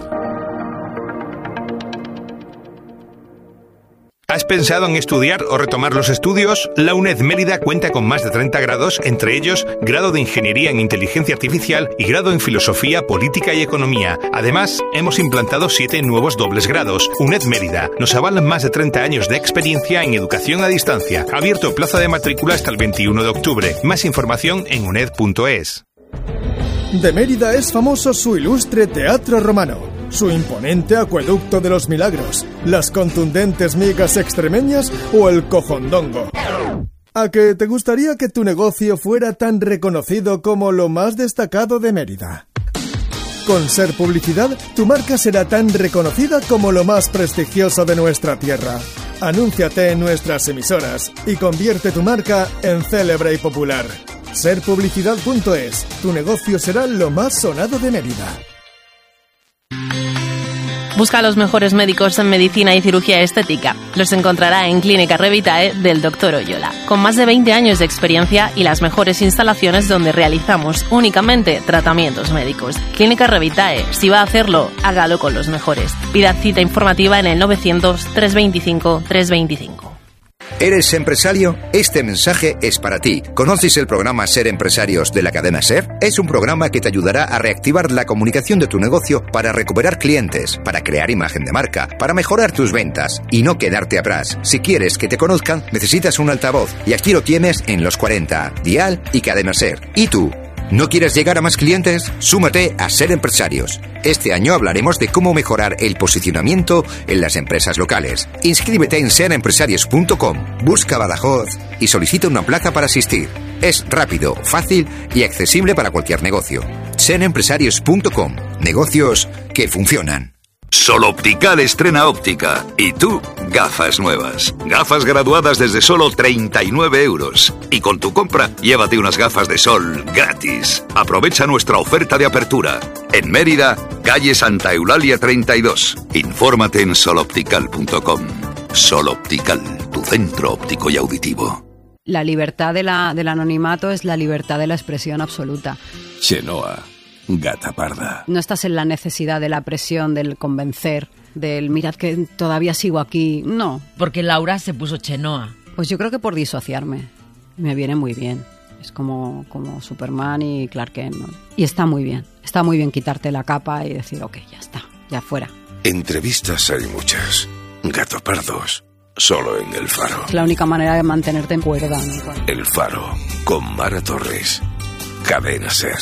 ¿Has pensado en estudiar o retomar los estudios? La UNED Mérida cuenta con más de 30 grados, entre ellos grado de Ingeniería en Inteligencia Artificial y grado en Filosofía, Política y Economía. Además, hemos implantado 7 nuevos dobles grados. UNED Mérida nos avalan más de 30 años de experiencia en educación a distancia. Abierto plaza de matrícula hasta el 21 de octubre. Más información en uned.es. De Mérida es famoso su ilustre teatro romano, su imponente acueducto de los milagros, las contundentes migas extremeñas o el cojondongo. ¿A que te gustaría que tu negocio fuera tan reconocido como lo más destacado de Mérida? Con Ser Publicidad, tu marca será tan reconocida como lo más prestigioso de nuestra tierra. Anúnciate en nuestras emisoras y convierte tu marca en célebre y popular. Serpublicidad.es. Tu negocio será lo más sonado de Mérida. Busca a los mejores médicos en medicina y cirugía estética. Los encontrará en Clínica Revitae del Dr. Oyola, con más de 20 años de experiencia y las mejores instalaciones donde realizamos únicamente tratamientos médicos. Clínica Revitae, si va a hacerlo, hágalo con los mejores. Pida cita informativa en el 900-325-325. ¿Eres empresario? Este mensaje es para ti. ¿Conoces el programa Ser Empresarios de la cadena SER? Es un programa que te ayudará a reactivar la comunicación de tu negocio para recuperar clientes, para crear imagen de marca, para mejorar tus ventas y no quedarte atrás. Si quieres que te conozcan, necesitas un altavoz y aquí lo tienes en Los 40, Dial y Cadena SER. ¿Y tú? ¿No quieres llegar a más clientes? Súmate a Ser Empresarios. Este año hablaremos de cómo mejorar el posicionamiento en las empresas locales. Inscríbete en serempresarios.com, busca Badajoz y solicita una plaza para asistir. Es rápido, fácil y accesible para cualquier negocio. serempresarios.com, negocios que funcionan. Sol Optical estrena óptica. Y tú, gafas nuevas. Gafas graduadas desde solo 39 euros. Y con tu compra, llévate unas gafas de sol gratis. Aprovecha nuestra oferta de apertura. En Mérida, calle Santa Eulalia 32. Infórmate en soloptical.com. Sol Optical, tu centro óptico y auditivo. La libertad del anonimato es la libertad de la expresión absoluta. Chenoa. Gata parda. No estás en la necesidad de la presión, del convencer, del mirad que todavía sigo aquí. No. Porque Laura se puso Chenoa. Pues yo creo que por disociarme. Me viene muy bien. Es como Superman y Clark Kent, ¿no? Y está muy bien quitarte la capa y decir, ok, ya está, ya fuera. Entrevistas hay muchas. Gato pardos. Solo en El Faro. Es la única manera de mantenerte en cuerda, ¿no? El Faro. Con Mara Torres. Cadena Ser.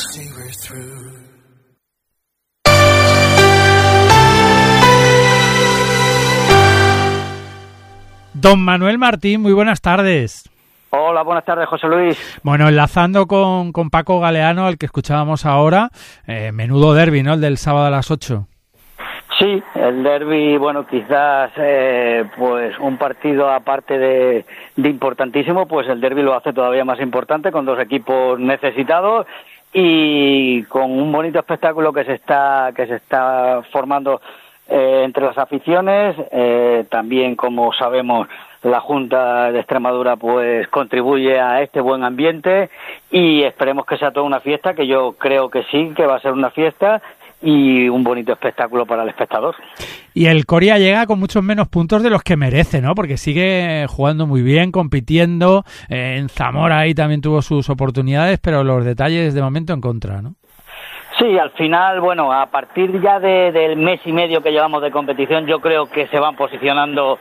Don Manuel Martín, muy buenas tardes. Hola, buenas tardes, José Luis. Bueno, enlazando con Paco Galeano, al que escuchábamos ahora, menudo derbi, ¿no? El del sábado a las 8. Sí, el derbi, bueno, quizás pues un partido aparte de importantísimo, pues el derbi lo hace todavía más importante, con dos equipos necesitados y con un bonito espectáculo que se está formando entre las aficiones. También, como sabemos, la Junta de Extremadura pues contribuye a este buen ambiente y esperemos que sea toda una fiesta, que yo creo que sí, que va a ser una fiesta y un bonito espectáculo para el espectador. Y el Coria llega con muchos menos puntos de los que merece, ¿no? Porque sigue jugando muy bien, compitiendo. En Zamora ahí también tuvo sus oportunidades, pero los detalles de momento en contra, ¿no? Sí, al final, bueno, a partir ya del mes y medio que llevamos de competición, yo creo que se van posicionando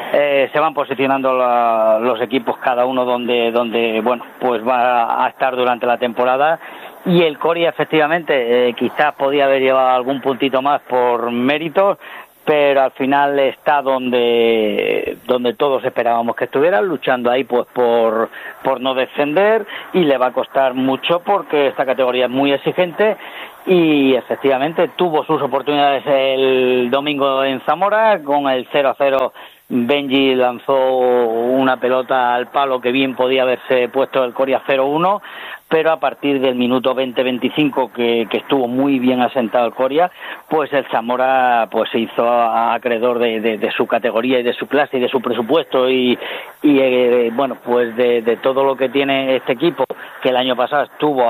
los equipos cada uno donde bueno, pues va a estar durante la temporada. Y el Coria, efectivamente, quizás podía haber llevado algún puntito más por méritos, pero al final está donde todos esperábamos que estuvieran, luchando ahí pues por no descender, y le va a costar mucho porque esta categoría es muy exigente. Y efectivamente tuvo sus oportunidades el domingo en Zamora con el 0-0. Benji lanzó una pelota al palo que bien podía haberse puesto el Coria 0-1, pero a partir del minuto 20-25 que estuvo muy bien asentado el Coria, pues el Zamora pues se hizo acreedor de su categoría y de su clase y de su presupuesto y bueno, pues de todo lo que tiene este equipo, que el año pasado estuvo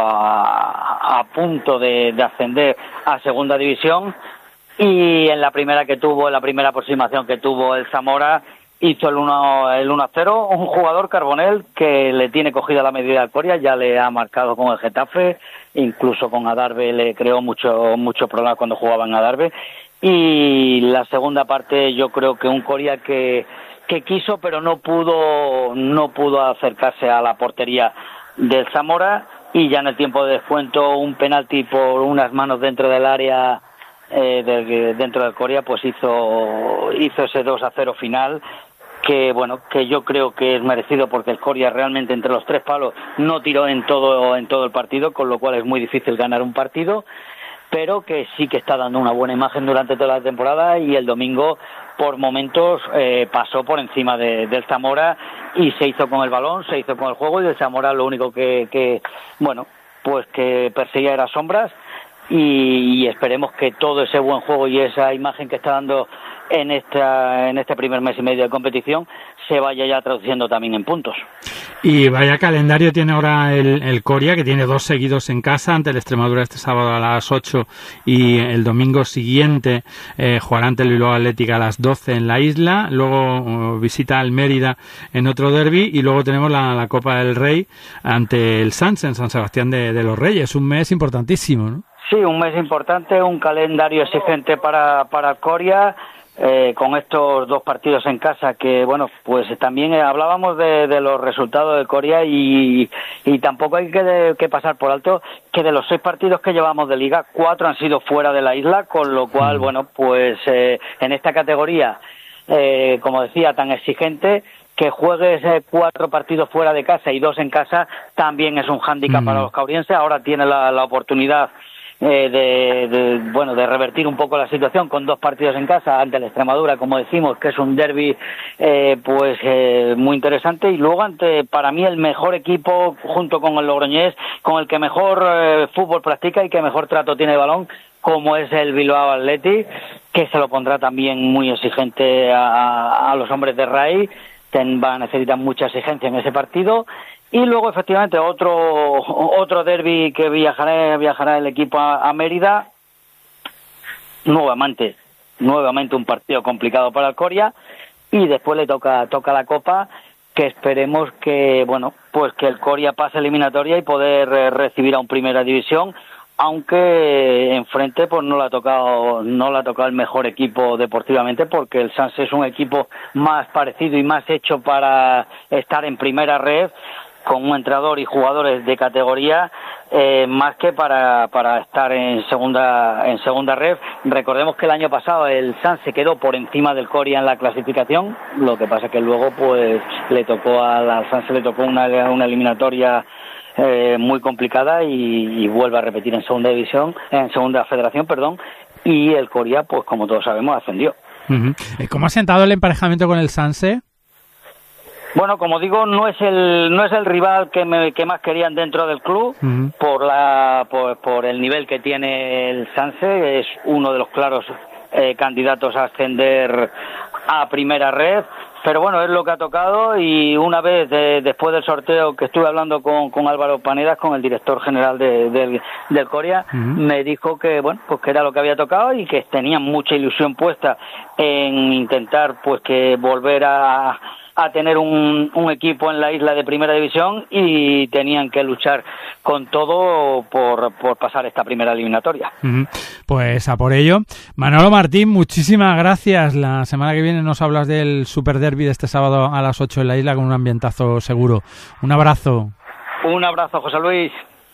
a punto de ascender a segunda división. Y en la primera aproximación que tuvo el Zamora, hizo el 1-0, un jugador, Carbonell, que le tiene cogida la medida al Coria, ya le ha marcado con el Getafe, incluso con Adarve le creó mucho problema cuando jugaba en Adarve. Y la segunda parte, yo creo que un Coria que quiso, pero no pudo acercarse a la portería del Zamora, y ya en el tiempo de descuento un penalti por unas manos dentro del área dentro del Coria, pues hizo ese 2-0 final, que bueno, que yo creo que es merecido, porque el Coria realmente entre los tres palos no tiró en todo el partido, con lo cual es muy difícil ganar un partido, pero que sí que está dando una buena imagen durante toda la temporada, y el domingo por momentos pasó por encima del Zamora y se hizo con el balón, se hizo con el juego, y el Zamora lo único que bueno, pues que perseguía era sombras. Y esperemos que todo ese buen juego y esa imagen que está dando en este primer mes y medio de competición se vaya ya traduciendo también en puntos. Y vaya calendario tiene ahora el Coria, que tiene 2 seguidos en casa ante el Extremadura este sábado a las 8, y el domingo siguiente jugará ante el Bilbao Athletic a las 12 en la isla, luego visita al Mérida en otro derbi, y luego tenemos la Copa del Rey ante el Sanse en San Sebastián de los Reyes. Un mes importantísimo, ¿no? Sí, un mes importante, un calendario exigente para el Coria, con estos 2 partidos en casa, que bueno, pues también hablábamos de los resultados del Coria, y tampoco hay que pasar por alto que de los 6 partidos que llevamos de liga, 4 han sido fuera de la isla, con lo cual, bueno, pues en esta categoría, como decía, tan exigente, que juegues 4 partidos fuera de casa y 2 en casa también es un hándicap para los caurienses. Ahora tiene la oportunidad de revertir un poco la situación con 2 partidos en casa ante la Extremadura, como decimos, que es un derbi muy interesante, y luego ante, para mí, el mejor equipo junto con el Logroñés, con el que mejor fútbol practica y que mejor trato tiene de balón, como es el Bilbao Athletic, que se lo pondrá también muy exigente a los hombres de Rai. Va a necesitar mucha exigencia en ese partido. Y luego, efectivamente, otro derbi que viajará el equipo a Mérida. Nuevamente un partido complicado para el Coria, y después le toca la Copa, que esperemos que, bueno, pues que el Coria pase eliminatoria y poder recibir a un Primera División, aunque enfrente pues no le ha tocado el mejor equipo deportivamente, porque el Sanse es un equipo más parecido y más hecho para estar en primera red, con un entrenador y jugadores de categoría, más que para estar en segunda red. Recordemos que el año pasado el Sanse quedó por encima del Coria en la clasificación, lo que pasa que luego pues al Sanse le tocó una eliminatoria muy complicada, y vuelve a repetir en segunda federación, y el Coria, pues como todos sabemos, ascendió. ¿Cómo ha sentado el emparejamiento con el Sanse? Bueno, como digo, no es el rival que más querían dentro del club, por el nivel que tiene el Sanse. Es uno de los claros candidatos a ascender a primera red. Pero bueno, es lo que ha tocado, y una vez después del sorteo que estuve hablando con Álvaro Panedas, con el director general del Coria, me dijo que bueno, pues que era lo que había tocado, y que tenían mucha ilusión puesta en intentar pues que volver a a tener un equipo en la isla de primera división y tenían que luchar con todo por pasar esta primera eliminatoria. Pues a por ello. Manolo Martín, muchísimas gracias. La semana que viene nos hablas del Super Derby de este sábado a las 8 en la isla con un ambientazo seguro. Un abrazo. Un abrazo, José Luis.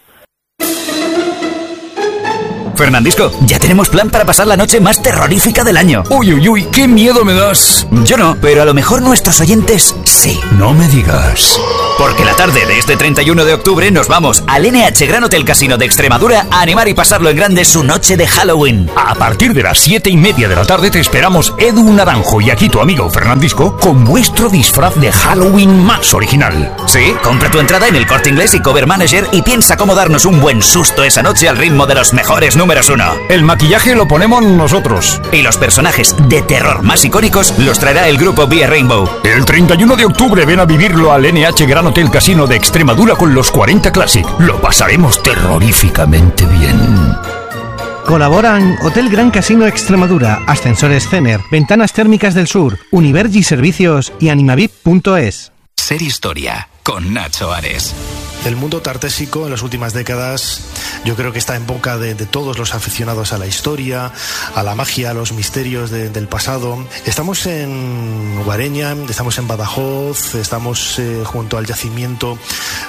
Fernandisco, ya tenemos plan para pasar la noche más terrorífica del año. Uy, uy, uy, qué miedo me das. Yo no, pero a lo mejor nuestros oyentes sí. No me digas. Porque la tarde de este 31 de octubre nos vamos al NH Gran Hotel Casino de Extremadura a animar y pasarlo en grande su noche de Halloween. A partir de las 7:30 de la tarde te esperamos Edu Naranjo y aquí tu amigo Fernandisco con vuestro disfraz de Halloween más original. Sí, compra tu entrada en el Corte Inglés y Cover Manager y piensa cómo darnos un buen susto esa noche al ritmo de los mejores números 1. El maquillaje lo ponemos nosotros. Y los personajes de terror más icónicos los traerá el grupo Via Rainbow. El 31 de octubre ven a vivirlo al NH Gran Hotel Casino de Extremadura con los 40 Classic. Lo pasaremos terroríficamente bien. Colaboran Hotel Gran Casino Extremadura, Ascensores Cemer, Ventanas Térmicas del Sur, Univergi Servicios y Animavip.es. Ser Historia, con Nacho Ares. El mundo tartésico en las últimas décadas yo creo que está en boca de todos los aficionados a la historia, a la magia, a los misterios del pasado. Estamos en Guareña, estamos en Badajoz, estamos junto al yacimiento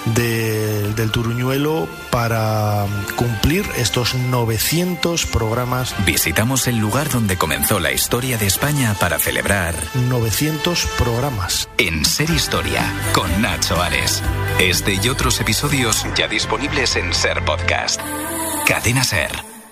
del Turuñuelo para cumplir estos 900 programas. Visitamos el lugar donde comenzó la historia de España para celebrar 900 programas. En Ser Historia, con Nacho Ares. Este y otros episodios ya disponibles en Ser Podcast. Cadena Ser.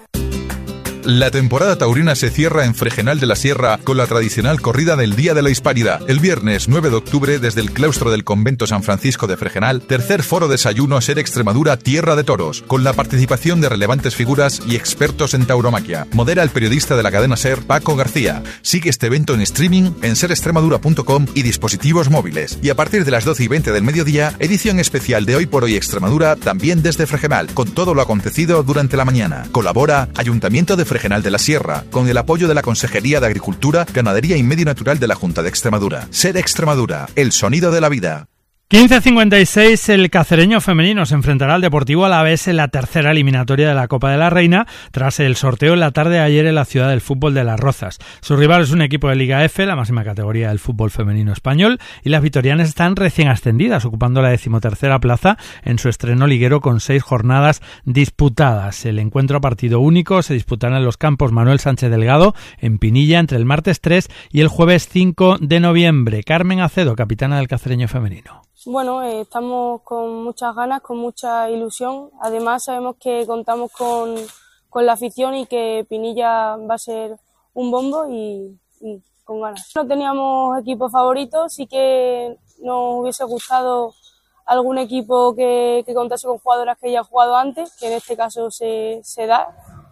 La temporada taurina se cierra en Fregenal de la Sierra con la tradicional corrida del Día de la Hispanidad. El viernes 9 de octubre, desde el claustro del Convento San Francisco de Fregenal, tercer foro desayuno Ser Extremadura Tierra de Toros, con la participación de relevantes figuras y expertos en tauromaquia. Modera el periodista de la cadena Ser, Paco García. Sigue este evento en streaming en serextremadura.com y dispositivos móviles. Y a partir de las 12:20 del mediodía, edición especial de Hoy por Hoy Extremadura, también desde Fregenal, con todo lo acontecido durante la mañana. Colabora Ayuntamiento de Fregenal de la Sierra, con el apoyo de la Consejería de Agricultura, Ganadería y Medio Natural de la Junta de Extremadura. Ser Extremadura, el sonido de la vida. 15:56, el cacereño femenino se enfrentará al Deportivo Alavés en la tercera eliminatoria de la Copa de la Reina, tras el sorteo en la tarde de ayer en la ciudad del fútbol de Las Rozas. Su rival es un equipo de Liga F, la máxima categoría del fútbol femenino español, y las vitorianas están recién ascendidas, ocupando la 13ª plaza en su estreno liguero con 6 jornadas disputadas. El encuentro a partido único se disputará en los campos Manuel Sánchez Delgado, en Pinilla, entre el martes 3 y el jueves 5 de noviembre. Carmen Acedo, capitana del cacereño femenino. Bueno, estamos con muchas ganas, con mucha ilusión. Además sabemos que contamos con la afición y que Pinilla va a ser un bombo y con ganas. No teníamos equipo favorito, sí que nos hubiese gustado algún equipo que contase con jugadoras que ya han jugado antes, que en este caso se da,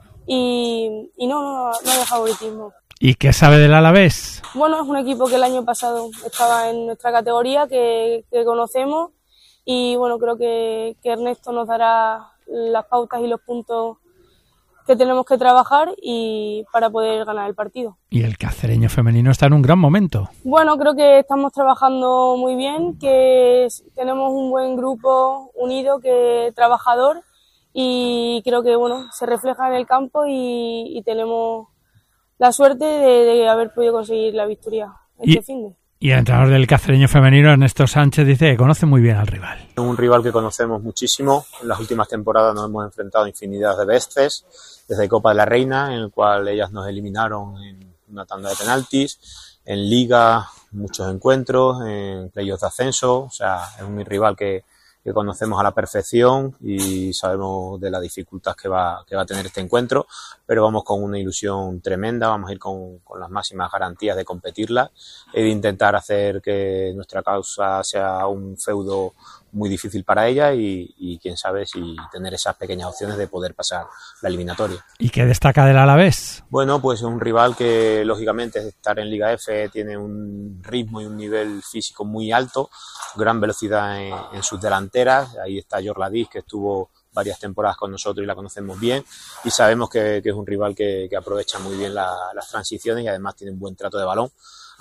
y no hay favoritismo. ¿Y qué sabe del Alavés? Bueno, es un equipo que el año pasado estaba en nuestra categoría, que conocemos, y bueno, creo que Ernesto nos dará las pautas y los puntos que tenemos que trabajar y para poder ganar el partido. Y el cacereño femenino está en un gran momento. Bueno, creo que estamos trabajando muy bien, que tenemos un buen grupo unido, trabajador, y creo que bueno, se refleja en el campo y tenemos la suerte de haber podido conseguir la victoria este finde. Y el entrenador del cacereño femenino, Ernesto Sánchez, dice que conoce muy bien al rival. Es un rival que conocemos muchísimo. En las últimas temporadas nos hemos enfrentado infinidad de veces, desde Copa de la Reina, en el cual ellas nos eliminaron en una tanda de penaltis, en Liga, muchos encuentros, en playoffs de ascenso. O sea, es un rival que conocemos a la perfección y sabemos de la dificultad que va a tener este encuentro, pero vamos con una ilusión tremenda, vamos a ir con las máximas garantías de competirla y de intentar hacer que nuestra causa sea un feudo muy difícil para ella y quién sabe si tener esas pequeñas opciones de poder pasar la eliminatoria. ¿Y qué destaca del Alavés? Bueno, pues es un rival que lógicamente estar en Liga F tiene un ritmo y un nivel físico muy alto, gran velocidad en sus delanteras. Ahí está Yorladís, que estuvo varias temporadas con nosotros y la conocemos bien, y sabemos que es un rival que aprovecha muy bien las transiciones y además tiene un buen trato de balón.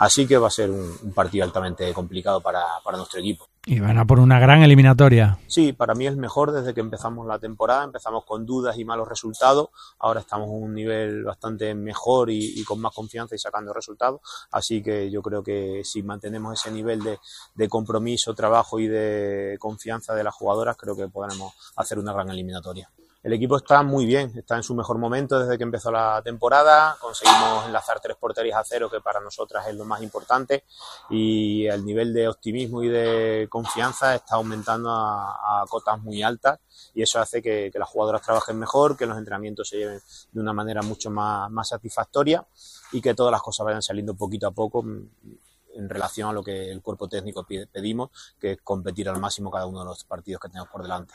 Así que va a ser un partido altamente complicado para nuestro equipo. Y van a por una gran eliminatoria. Sí, para mí es mejor desde que empezamos la temporada. Empezamos con dudas y malos resultados. Ahora estamos a un nivel bastante mejor y con más confianza y sacando resultados. Así que yo creo que si mantenemos ese nivel de compromiso, trabajo y de confianza de las jugadoras, creo que podremos hacer una gran eliminatoria. El equipo está muy bien, está en su mejor momento desde que empezó la temporada. Conseguimos enlazar 3 porterías a 0, que para nosotras es lo más importante, y el nivel de optimismo y de confianza está aumentando a cotas muy altas, y eso hace que las jugadoras trabajen mejor, que los entrenamientos se lleven de una manera mucho más satisfactoria y que todas las cosas vayan saliendo poquito a poco en relación a lo que el cuerpo técnico pedimos, que es competir al máximo cada uno de los partidos que tenemos por delante.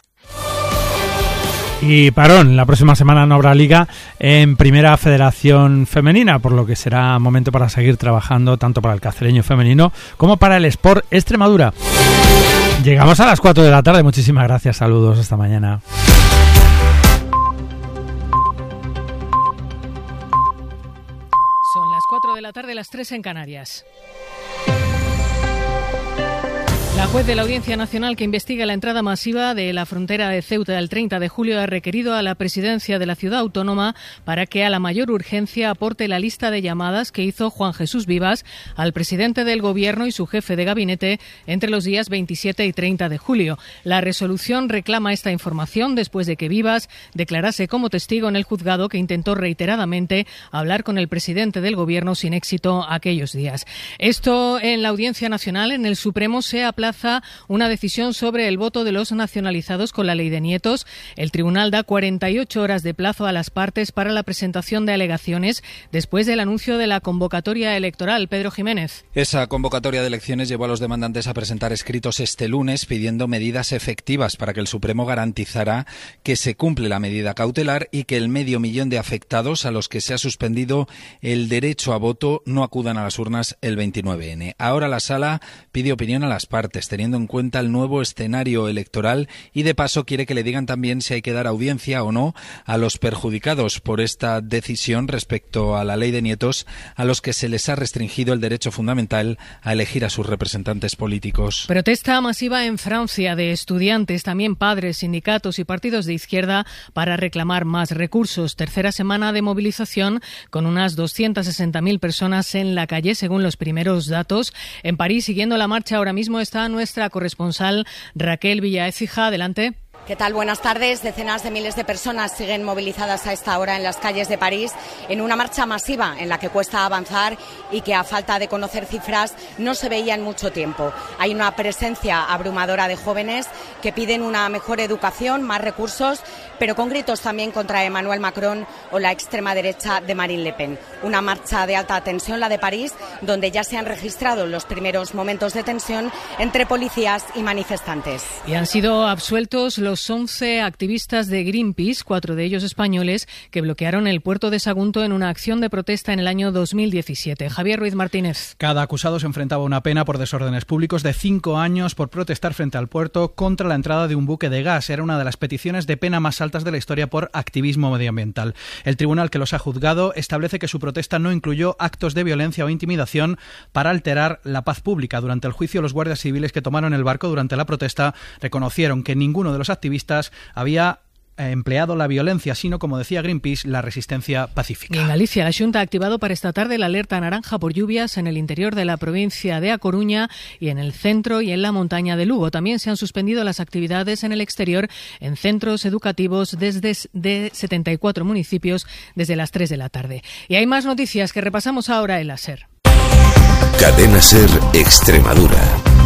Y parón, la próxima semana no habrá liga en Primera Federación Femenina, por lo que será momento para seguir trabajando tanto para el cacereño femenino como para el Sport Extremadura. Llegamos a las 4 de la tarde, muchísimas gracias, saludos, hasta mañana. Son las 4 de la tarde, las 3 en Canarias. La juez de la Audiencia Nacional que investiga la entrada masiva de la frontera de Ceuta el 30 de julio ha requerido a la presidencia de la ciudad autónoma para que a la mayor urgencia aporte la lista de llamadas que hizo Juan Jesús Vivas al presidente del Gobierno y su jefe de gabinete entre los días 27 y 30 de julio. La resolución reclama esta información después de que Vivas declarase como testigo en el juzgado que intentó reiteradamente hablar con el presidente del Gobierno sin éxito aquellos días. Esto en la Audiencia Nacional. En el Supremo se aplaza una decisión sobre el voto de los nacionalizados con la ley de nietos. El tribunal da 48 horas de plazo a las partes para la presentación de alegaciones después del anuncio de la convocatoria electoral. Pedro Jiménez. Esa convocatoria de elecciones llevó a los demandantes a presentar escritos este lunes pidiendo medidas efectivas para que el Supremo garantizara que se cumple la medida cautelar y que el 500.000 de afectados a los que se ha suspendido el derecho a voto no acudan a las urnas el 29N. Ahora la Sala pide opinión a las partes, teniendo en cuenta el nuevo escenario electoral, y de paso quiere que le digan también si hay que dar audiencia o no a los perjudicados por esta decisión respecto a la ley de nietos, a los que se les ha restringido el derecho fundamental a elegir a sus representantes políticos. Protesta masiva en Francia de estudiantes, también padres, sindicatos y partidos de izquierda para reclamar más recursos. Tercera semana de movilización con unas 260.000 personas en la calle, según los primeros datos. En París, siguiendo la marcha ahora mismo, está nuestra corresponsal Raquel Villaécija. Adelante. ¿Qué tal? Buenas tardes. Decenas de miles de personas siguen movilizadas a esta hora en las calles de París en una marcha masiva en la que cuesta avanzar y que, a falta de conocer cifras, no se veía en mucho tiempo. Hay una presencia abrumadora de jóvenes que piden una mejor educación, más recursos, pero con gritos también contra Emmanuel Macron o la extrema derecha de Marine Le Pen. Una marcha de alta tensión, la de París, donde ya se han registrado los primeros momentos de tensión entre policías y manifestantes. Y han sido absueltos los 11 activistas de Greenpeace, 4 de ellos españoles, que bloquearon el puerto de Sagunto en una acción de protesta en el año 2017. Javier Ruiz Martínez. Cada acusado se enfrentaba a una pena por desórdenes públicos de 5 años por protestar frente al puerto contra la entrada de un buque de gas. Era una de las peticiones de pena más altas de la historia por activismo medioambiental. El tribunal que los ha juzgado establece que su protesta no incluyó actos de violencia o intimidación para alterar la paz pública. Durante el juicio, los guardias civiles que tomaron el barco durante la protesta reconocieron que ninguno de los activistas había empleado la violencia, sino, como decía Greenpeace, la resistencia pacífica. Y en Galicia, la Xunta ha activado para esta tarde la alerta naranja por lluvias en el interior de la provincia de A Coruña y en el centro y en la montaña de Lugo. También se han suspendido las actividades en el exterior en centros educativos de 74 municipios desde las 3 de la tarde. Y hay más noticias que repasamos ahora en la SER. Cadena SER Extremadura.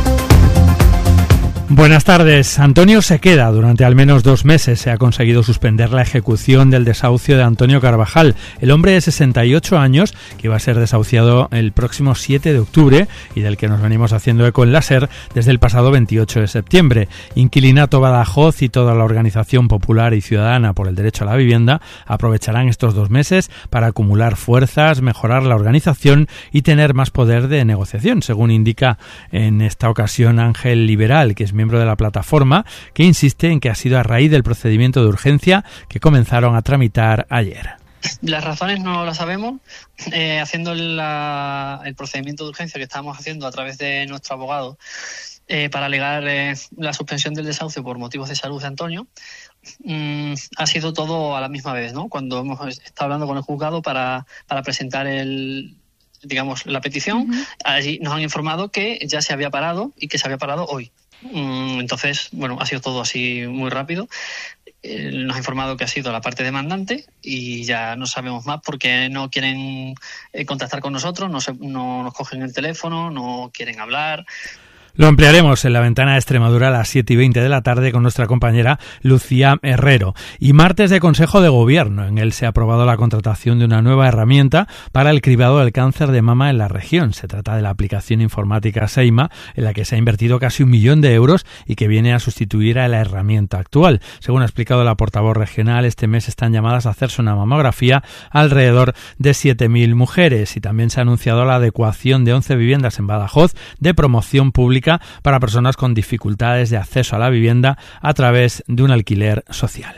Buenas tardes. Antonio se queda. Durante al menos 2 meses se ha conseguido suspender la ejecución del desahucio de Antonio Carvajal, el hombre de 68 años que iba a ser desahuciado el próximo 7 de octubre y del que nos venimos haciendo eco en la SER desde el pasado 28 de septiembre. Inquilinato Badajoz y toda la organización popular y ciudadana por el derecho a la vivienda aprovecharán estos 2 meses para acumular fuerzas, mejorar la organización y tener más poder de negociación, según indica en esta ocasión Ángel Liberal, que es miembro de la plataforma, que insiste en que ha sido a raíz del procedimiento de urgencia que comenzaron a tramitar ayer. Las razones no las sabemos. Haciendo el procedimiento de urgencia que estábamos haciendo a través de nuestro abogado para alegar la suspensión del desahucio por motivos de salud de Antonio, ha sido todo a la misma vez, ¿no? Cuando hemos estado hablando con el juzgado para presentar la petición, allí nos han informado que ya se había parado y que se había parado hoy. Entonces, bueno, ha sido todo así muy rápido. Nos ha informado que ha sido la parte demandante y ya no sabemos más porque no quieren contactar con nosotros, no nos cogen el teléfono, no quieren hablar. Lo ampliaremos en la ventana de Extremadura a las 7:20 de la tarde con nuestra compañera Lucía Herrero. Y martes de Consejo de Gobierno. En él se ha aprobado la contratación de una nueva herramienta para el cribado del cáncer de mama en la región. Se trata de la aplicación informática Seima, en la que se ha invertido casi 1 millón de euros y que viene a sustituir a la herramienta actual. Según ha explicado la portavoz regional, este mes están llamadas a hacerse una mamografía alrededor de 7.000 mujeres. Y también se ha anunciado la adecuación de 11 viviendas en Badajoz de promoción pública para personas con dificultades de acceso a la vivienda a través de un alquiler social.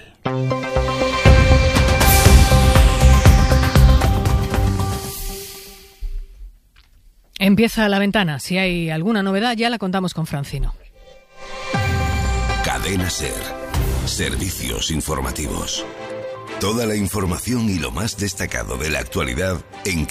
Empieza la ventana. Si hay alguna novedad, ya la contamos con Francino. Cadena SER. Servicios informativos. Toda la información y lo más destacado de la actualidad en